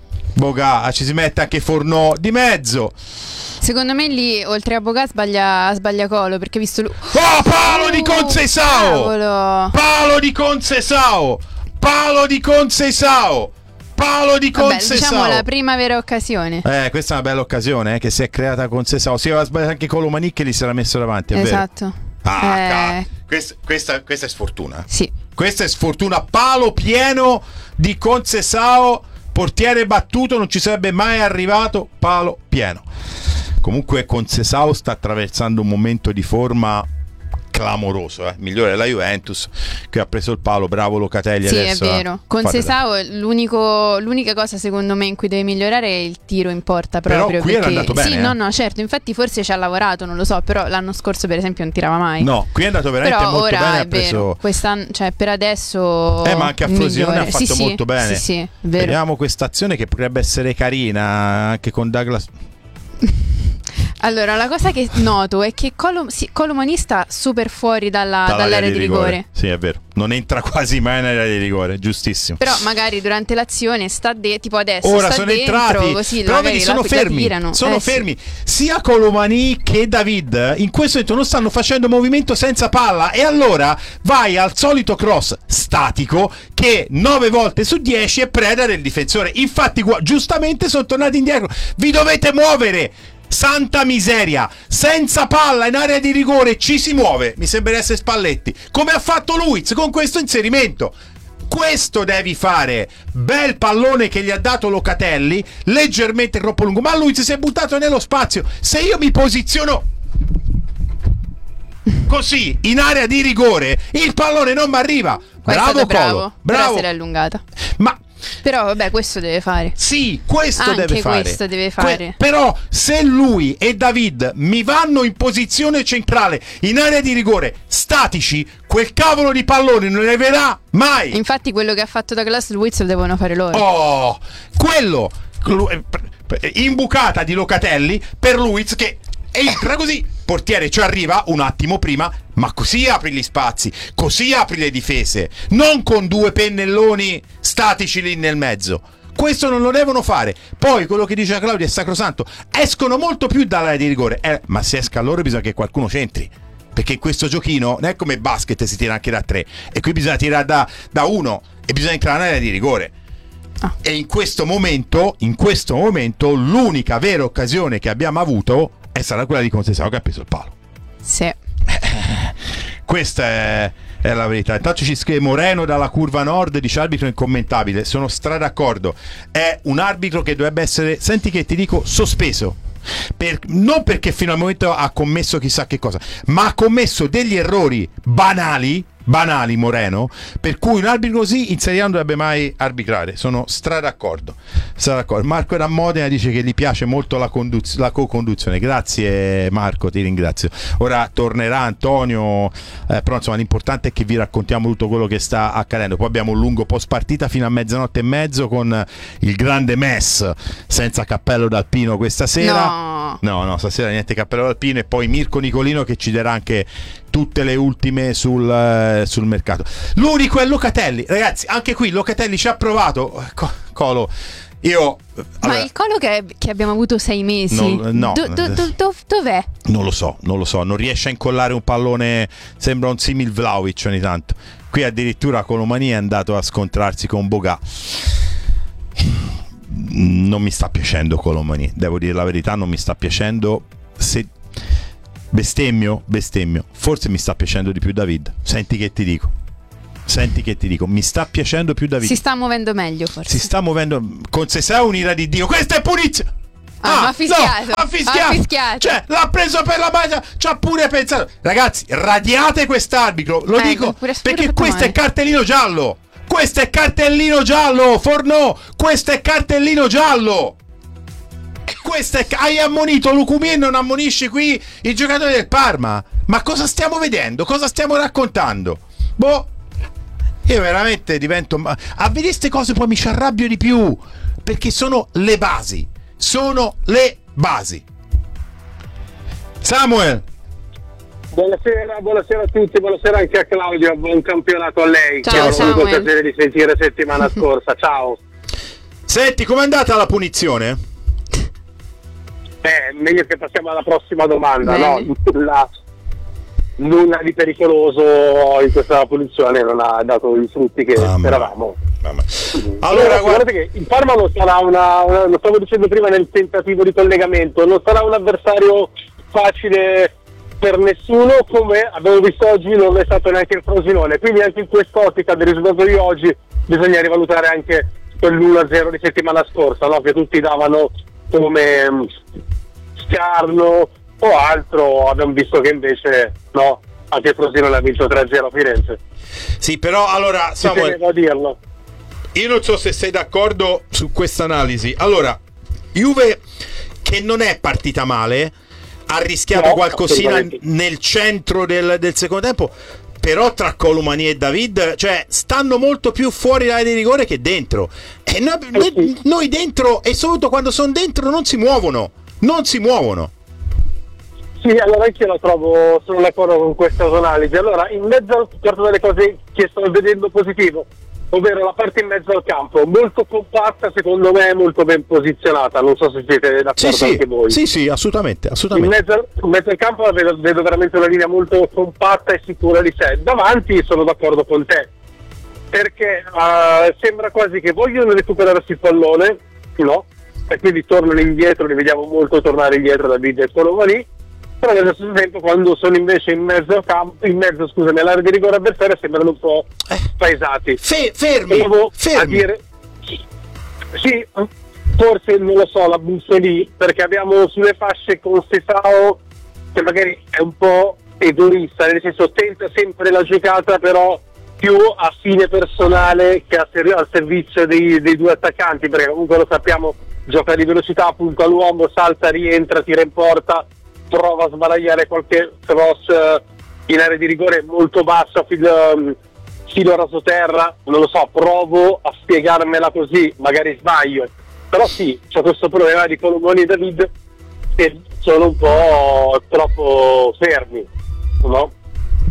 [SPEAKER 1] Boga, ci si mette anche Fornò di mezzo.
[SPEAKER 2] secondo me lì oltre a Boga sbaglia, sbaglia Colo, perché visto lui.
[SPEAKER 1] Oh, palo di Conceição!
[SPEAKER 2] Cavolo.
[SPEAKER 1] Palo di Conceição! Palo di Conceição! Palo di
[SPEAKER 2] Vabbè,
[SPEAKER 1] Conceição!
[SPEAKER 2] diciamo la prima vera occasione.
[SPEAKER 1] Eh, questa è una bella occasione, eh, che si è creata Conceição. Si aveva sbagliato anche Colomani che li si era messo davanti, è
[SPEAKER 2] esatto.
[SPEAKER 1] vero? Ah,
[SPEAKER 2] eh...
[SPEAKER 1] ca- questa, questa, questa è sfortuna.
[SPEAKER 2] Sì.
[SPEAKER 1] Questa è sfortuna. Palo pieno di Conceição, portiere battuto, non ci sarebbe mai arrivato. Palo pieno. Comunque Conceição sta attraversando un momento di forma clamoroso, eh? Migliore della Juventus, che ha preso il palo. Bravo Locatelli.
[SPEAKER 2] Sì,
[SPEAKER 1] adesso
[SPEAKER 2] è vero. Conceição l'unico l'unica cosa secondo me in cui deve migliorare è il tiro in porta proprio.
[SPEAKER 1] Però qui
[SPEAKER 2] perché...
[SPEAKER 1] era andato bene.
[SPEAKER 2] Sì,
[SPEAKER 1] eh?
[SPEAKER 2] no, no, certo. Infatti forse ci ha lavorato, non lo so, però l'anno scorso per esempio non tirava mai.
[SPEAKER 1] No, qui è andato veramente
[SPEAKER 2] però
[SPEAKER 1] molto
[SPEAKER 2] ora
[SPEAKER 1] bene.
[SPEAKER 2] è
[SPEAKER 1] Ha preso...
[SPEAKER 2] vero. Quest'anno, cioè per adesso.
[SPEAKER 1] Eh, ma anche a Frosinone ha fatto
[SPEAKER 2] sì,
[SPEAKER 1] molto
[SPEAKER 2] sì,
[SPEAKER 1] bene.
[SPEAKER 2] Sì, sì, è vero.
[SPEAKER 1] Vediamo questa azione che potrebbe essere carina anche con Douglas.
[SPEAKER 2] Allora, la cosa che noto è che Colo, sì, Colomani sta super fuori dalla,
[SPEAKER 1] Dall'area
[SPEAKER 2] dall'area di rigore.
[SPEAKER 1] rigore. Sì, è vero. Non entra quasi mai nell'area di rigore, giustissimo.
[SPEAKER 2] Però magari durante l'azione sta de- tipo adesso
[SPEAKER 1] Ora
[SPEAKER 2] sta
[SPEAKER 1] sono
[SPEAKER 2] dentro,
[SPEAKER 1] entrati,
[SPEAKER 2] così
[SPEAKER 1] però
[SPEAKER 2] magari
[SPEAKER 1] vedi, sono
[SPEAKER 2] la,
[SPEAKER 1] fermi.
[SPEAKER 2] la tirano.
[SPEAKER 1] Sono
[SPEAKER 2] eh,
[SPEAKER 1] fermi. Sia Colomani che David in questo momento non stanno facendo movimento senza palla, e allora vai al solito cross statico che nove volte su dieci è preda del difensore. Infatti gu- giustamente sono tornati indietro. Vi dovete muovere. Santa miseria, senza palla in area di rigore ci si muove. Mi sembra essere Spalletti, come ha fatto Luiz con questo inserimento. Questo devi fare. Bel pallone che gli ha dato Locatelli, leggermente troppo lungo, ma Luiz si è buttato nello spazio. Se io mi posiziono così in area di rigore, il pallone non mi arriva. Bravo Colo, bravo.
[SPEAKER 2] Se l'è allungata.
[SPEAKER 1] Ma
[SPEAKER 2] però vabbè, questo deve fare.
[SPEAKER 1] sì, questo
[SPEAKER 2] Anche
[SPEAKER 1] deve fare.
[SPEAKER 2] questo deve fare.
[SPEAKER 1] Que- però se lui e David mi vanno in posizione centrale in area di rigore statici, quel cavolo di pallone non ne verrà mai.
[SPEAKER 2] Infatti quello che ha fatto Douglas Luiz lo devono fare loro.
[SPEAKER 1] Oh, quello imbucata di Locatelli per Luiz che entra così, portiere ci arriva un attimo prima, ma così apri gli spazi, così apri le difese, non con due pennelloni statici lì nel mezzo. Questo non lo devono fare. Poi quello che dice Claudia è sacrosanto, escono molto più dall'area di rigore, eh, ma se esca a loro bisogna che qualcuno c'entri. perché in questo giochino non è come basket, si tira anche da tre, e qui bisogna tirare da, da uno e bisogna entrare nell'area di rigore. Ah. E in questo momento, in questo momento, l'unica vera occasione che abbiamo avuto è stata quella di Contesao che ha preso il palo.
[SPEAKER 2] Sì.
[SPEAKER 1] Questa è, è la verità. Intanto ci scrive Moreno dalla curva nord, dice arbitro incommentabile. Sono stra d'accordo. È un arbitro che dovrebbe essere, senti che ti dico, sospeso. Per, non perché fino al momento ha commesso chissà che cosa, ma ha commesso degli errori banali. Banali Moreno, per cui un arbitro così in Serie A non dovrebbe mai arbitrare. Sono stra d'accordo, stra d'accordo. Marco da Modena dice che gli piace molto la, conduz- la co-conduzione. Grazie Marco, ti ringrazio. Ora tornerà Antonio, eh, però insomma l'importante è che vi raccontiamo tutto quello che sta accadendo. Poi abbiamo un lungo post partita fino a mezzanotte e mezzo con il grande Mess senza cappello d'alpino questa sera.
[SPEAKER 2] No,
[SPEAKER 1] no, no stasera niente cappello d'alpino, e poi Mirko Nicolino che ci darà anche tutte le ultime sul, eh, sul mercato. L'unico è Locatelli, ragazzi, anche qui Locatelli ci ha provato. Co- Colo, io allora,
[SPEAKER 2] ma il Colo che, che abbiamo avuto sei mesi,
[SPEAKER 1] non, no,
[SPEAKER 2] do, do, do, do, dov'è?
[SPEAKER 1] Non lo so, non lo so, non riesce a incollare un pallone, sembra un simil Vlahovic ogni tanto. Qui addirittura Colomani è andato a scontrarsi con Boga. Non mi sta piacendo Colomani, devo dire la verità, non mi sta piacendo. Se bestemmio, bestemmio, forse mi sta piacendo di più David. Senti che ti dico. Senti che ti dico, mi sta piacendo più David.
[SPEAKER 2] Si sta muovendo meglio forse.
[SPEAKER 1] Si sta muovendo con se sei un'ira di Dio. Questa è punizione.
[SPEAKER 2] Ah, ah, ha fischiato.
[SPEAKER 1] No, ha fischiato.
[SPEAKER 2] Ha fischiato.
[SPEAKER 1] Cioè, l'ha preso per la maglia, ci ha pure pensato. Ragazzi, radiate quest'arbitro, lo
[SPEAKER 2] eh,
[SPEAKER 1] dico
[SPEAKER 2] pure,
[SPEAKER 1] perché
[SPEAKER 2] pure
[SPEAKER 1] questo
[SPEAKER 2] male.
[SPEAKER 1] è cartellino giallo. Questo è cartellino giallo, Fornò. Questo è cartellino giallo. Questo è, hai ammonito Lucumí e non ammonisci qui i giocatori del Parma. Ma cosa stiamo vedendo? Cosa stiamo raccontando? Boh, io veramente divento, a vedere queste cose poi mi ci arrabbio di più, perché sono le basi. Sono le basi. Samuel.
[SPEAKER 4] Buonasera, buonasera a tutti, buonasera anche a Claudio, buon campionato a lei.
[SPEAKER 2] Ciao,
[SPEAKER 4] che ho avuto
[SPEAKER 2] Samuel.
[SPEAKER 4] piacere di sentire settimana scorsa. Ciao.
[SPEAKER 1] Senti, com'è andata la punizione?
[SPEAKER 4] Eh, meglio che passiamo alla prossima domanda,
[SPEAKER 2] Bene.
[SPEAKER 4] no? Nulla, nulla di pericoloso in questa punizione, non ha dato i frutti che
[SPEAKER 1] Mamma.
[SPEAKER 4] speravamo.
[SPEAKER 1] Mamma.
[SPEAKER 4] Allora,
[SPEAKER 1] Allora, guarda,
[SPEAKER 4] guardate che il Parma non sarà una, una, lo stavo dicendo prima nel tentativo di collegamento, non sarà un avversario facile per nessuno, come abbiamo visto oggi non è stato neanche il Frosinone, quindi anche in quest'ottica del risultato di oggi bisogna rivalutare anche quell'uno a zero di settimana scorsa, no? Che tutti davano come um, scarno o altro, abbiamo visto che invece no, anche il Frosinone ha vinto tre a zero a Firenze.
[SPEAKER 1] sì, però allora
[SPEAKER 4] Ci
[SPEAKER 1] Samuel,
[SPEAKER 4] tenevo a dirlo.
[SPEAKER 1] io non so se sei d'accordo su questa analisi. Allora, Juve che non è partita male, ha rischiato
[SPEAKER 4] No,
[SPEAKER 1] qualcosina
[SPEAKER 4] assolutamente.
[SPEAKER 1] nel centro del, del secondo tempo, però tra Colomani e David, cioè stanno molto più fuori dall'area di rigore che dentro. E noi, noi, noi dentro, e soprattutto quando sono dentro, non si muovono, non si muovono.
[SPEAKER 4] Sì, allora anche la trovo, sono d'accordo con questa analisi. Allora, in mezzo a certe delle cose che sto vedendo positivo, ovvero la parte in mezzo al campo, molto compatta, secondo me molto ben posizionata, non so se siete d'accordo
[SPEAKER 1] Sì, sì,
[SPEAKER 4] anche voi.
[SPEAKER 1] sì, sì, assolutamente,
[SPEAKER 4] In
[SPEAKER 1] assolutamente.
[SPEAKER 4] mezzo, al- in mezzo al campo vedo, vedo veramente una linea molto compatta e sicura di sé. Davanti sono d'accordo con te, perché uh, sembra quasi che vogliono recuperarsi il pallone, no? E quindi tornano indietro, li vediamo molto tornare indietro da Bid e Colomani, però nello stesso tempo quando sono invece in mezzo al campo, in mezzo scusami, all'area di rigore avversaria sembrano un po' spaesati.
[SPEAKER 1] Fe- fermi,
[SPEAKER 4] Provo a
[SPEAKER 1] fermi.
[SPEAKER 4] dire sì, forse non lo so, la butto lì perché abbiamo sulle fasce con Sesao che magari è un po' egoista, nel senso tenta sempre la giocata però più a fine personale che a ser- al servizio dei, dei due attaccanti, perché comunque lo sappiamo, gioca di velocità, punta all'uomo, salta, rientra, tira in porta, prova a sbaragliare qualche cross eh, in area di rigore molto bassa, filo, um, filo rasoterra, non lo so, provo a spiegarmela così, magari sbaglio, però sì, c'è questo problema di Colomani e David che sono un po' troppo fermi, no?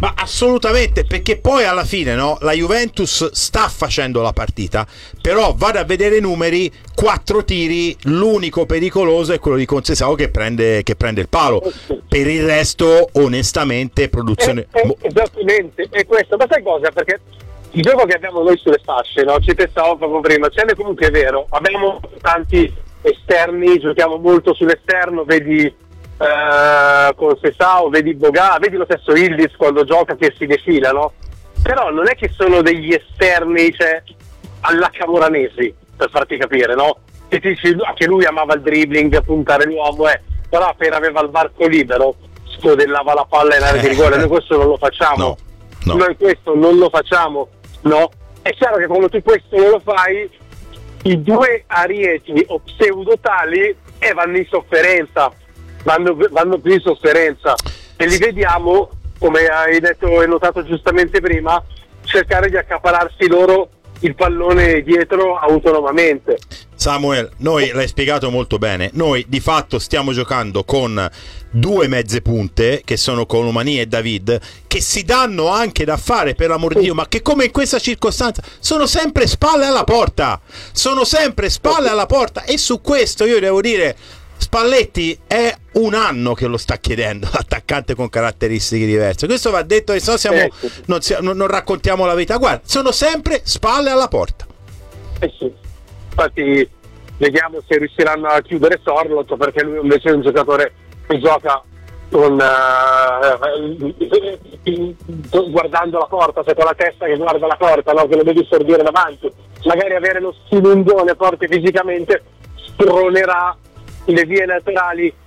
[SPEAKER 1] Ma assolutamente, perché poi alla fine, no, la Juventus sta facendo la partita, però vado a vedere i numeri, quattro tiri, l'unico pericoloso è quello di Conceição che prende, che prende il palo, per il resto onestamente produzione
[SPEAKER 4] eh, eh, esattamente, è questo. Ma sai cosa? Perché il gioco che abbiamo noi sulle fasce, no? Ci pensavo proprio prima, cioè è comunque vero, abbiamo tanti esterni, giochiamo molto sull'esterno, vedi Uh, con Sesao, vedi Boga, vedi lo stesso Ildiz quando gioca che si defila, no? Però non è che sono degli esterni, cioè, alla Camoranesi, per farti capire, no? E ti dici che lui amava il dribbling, puntare l'uomo, eh, però appena aveva il varco libero scodellava la palla in area di rigore. Noi questo non lo facciamo,
[SPEAKER 1] no, no.
[SPEAKER 4] Noi questo non lo facciamo, no? È chiaro che quando tu questo non lo fai, i due arieti o pseudotali eh, vanno in sofferenza. Vanno, vanno più in sofferenza e li vediamo, come hai detto e notato giustamente prima, cercare di accapararsi loro il pallone dietro autonomamente.
[SPEAKER 1] Samuel, noi l'hai spiegato molto bene, noi di fatto stiamo giocando con due mezze punte che sono Colomani e David, che si danno anche da fare, per l'amor di Dio, ma che come in questa circostanza sono sempre spalle alla porta, sono sempre spalle alla porta, e su questo io devo dire Spalletti è un anno che lo sta chiedendo, l'attaccante con caratteristiche diverse. Questo va detto, e se no siamo,
[SPEAKER 4] eh sì.
[SPEAKER 1] non, non, non raccontiamo la verità. Guarda, sono sempre spalle alla porta.
[SPEAKER 4] Eh sì. Infatti vediamo se riusciranno a chiudere Sorlot, perché lui invece è un giocatore che gioca con uh, guardando la porta, cioè con la testa che guarda la porta, no? Che lo devi servire davanti. Magari avere lo stilundone forte fisicamente spronerà le vie laterali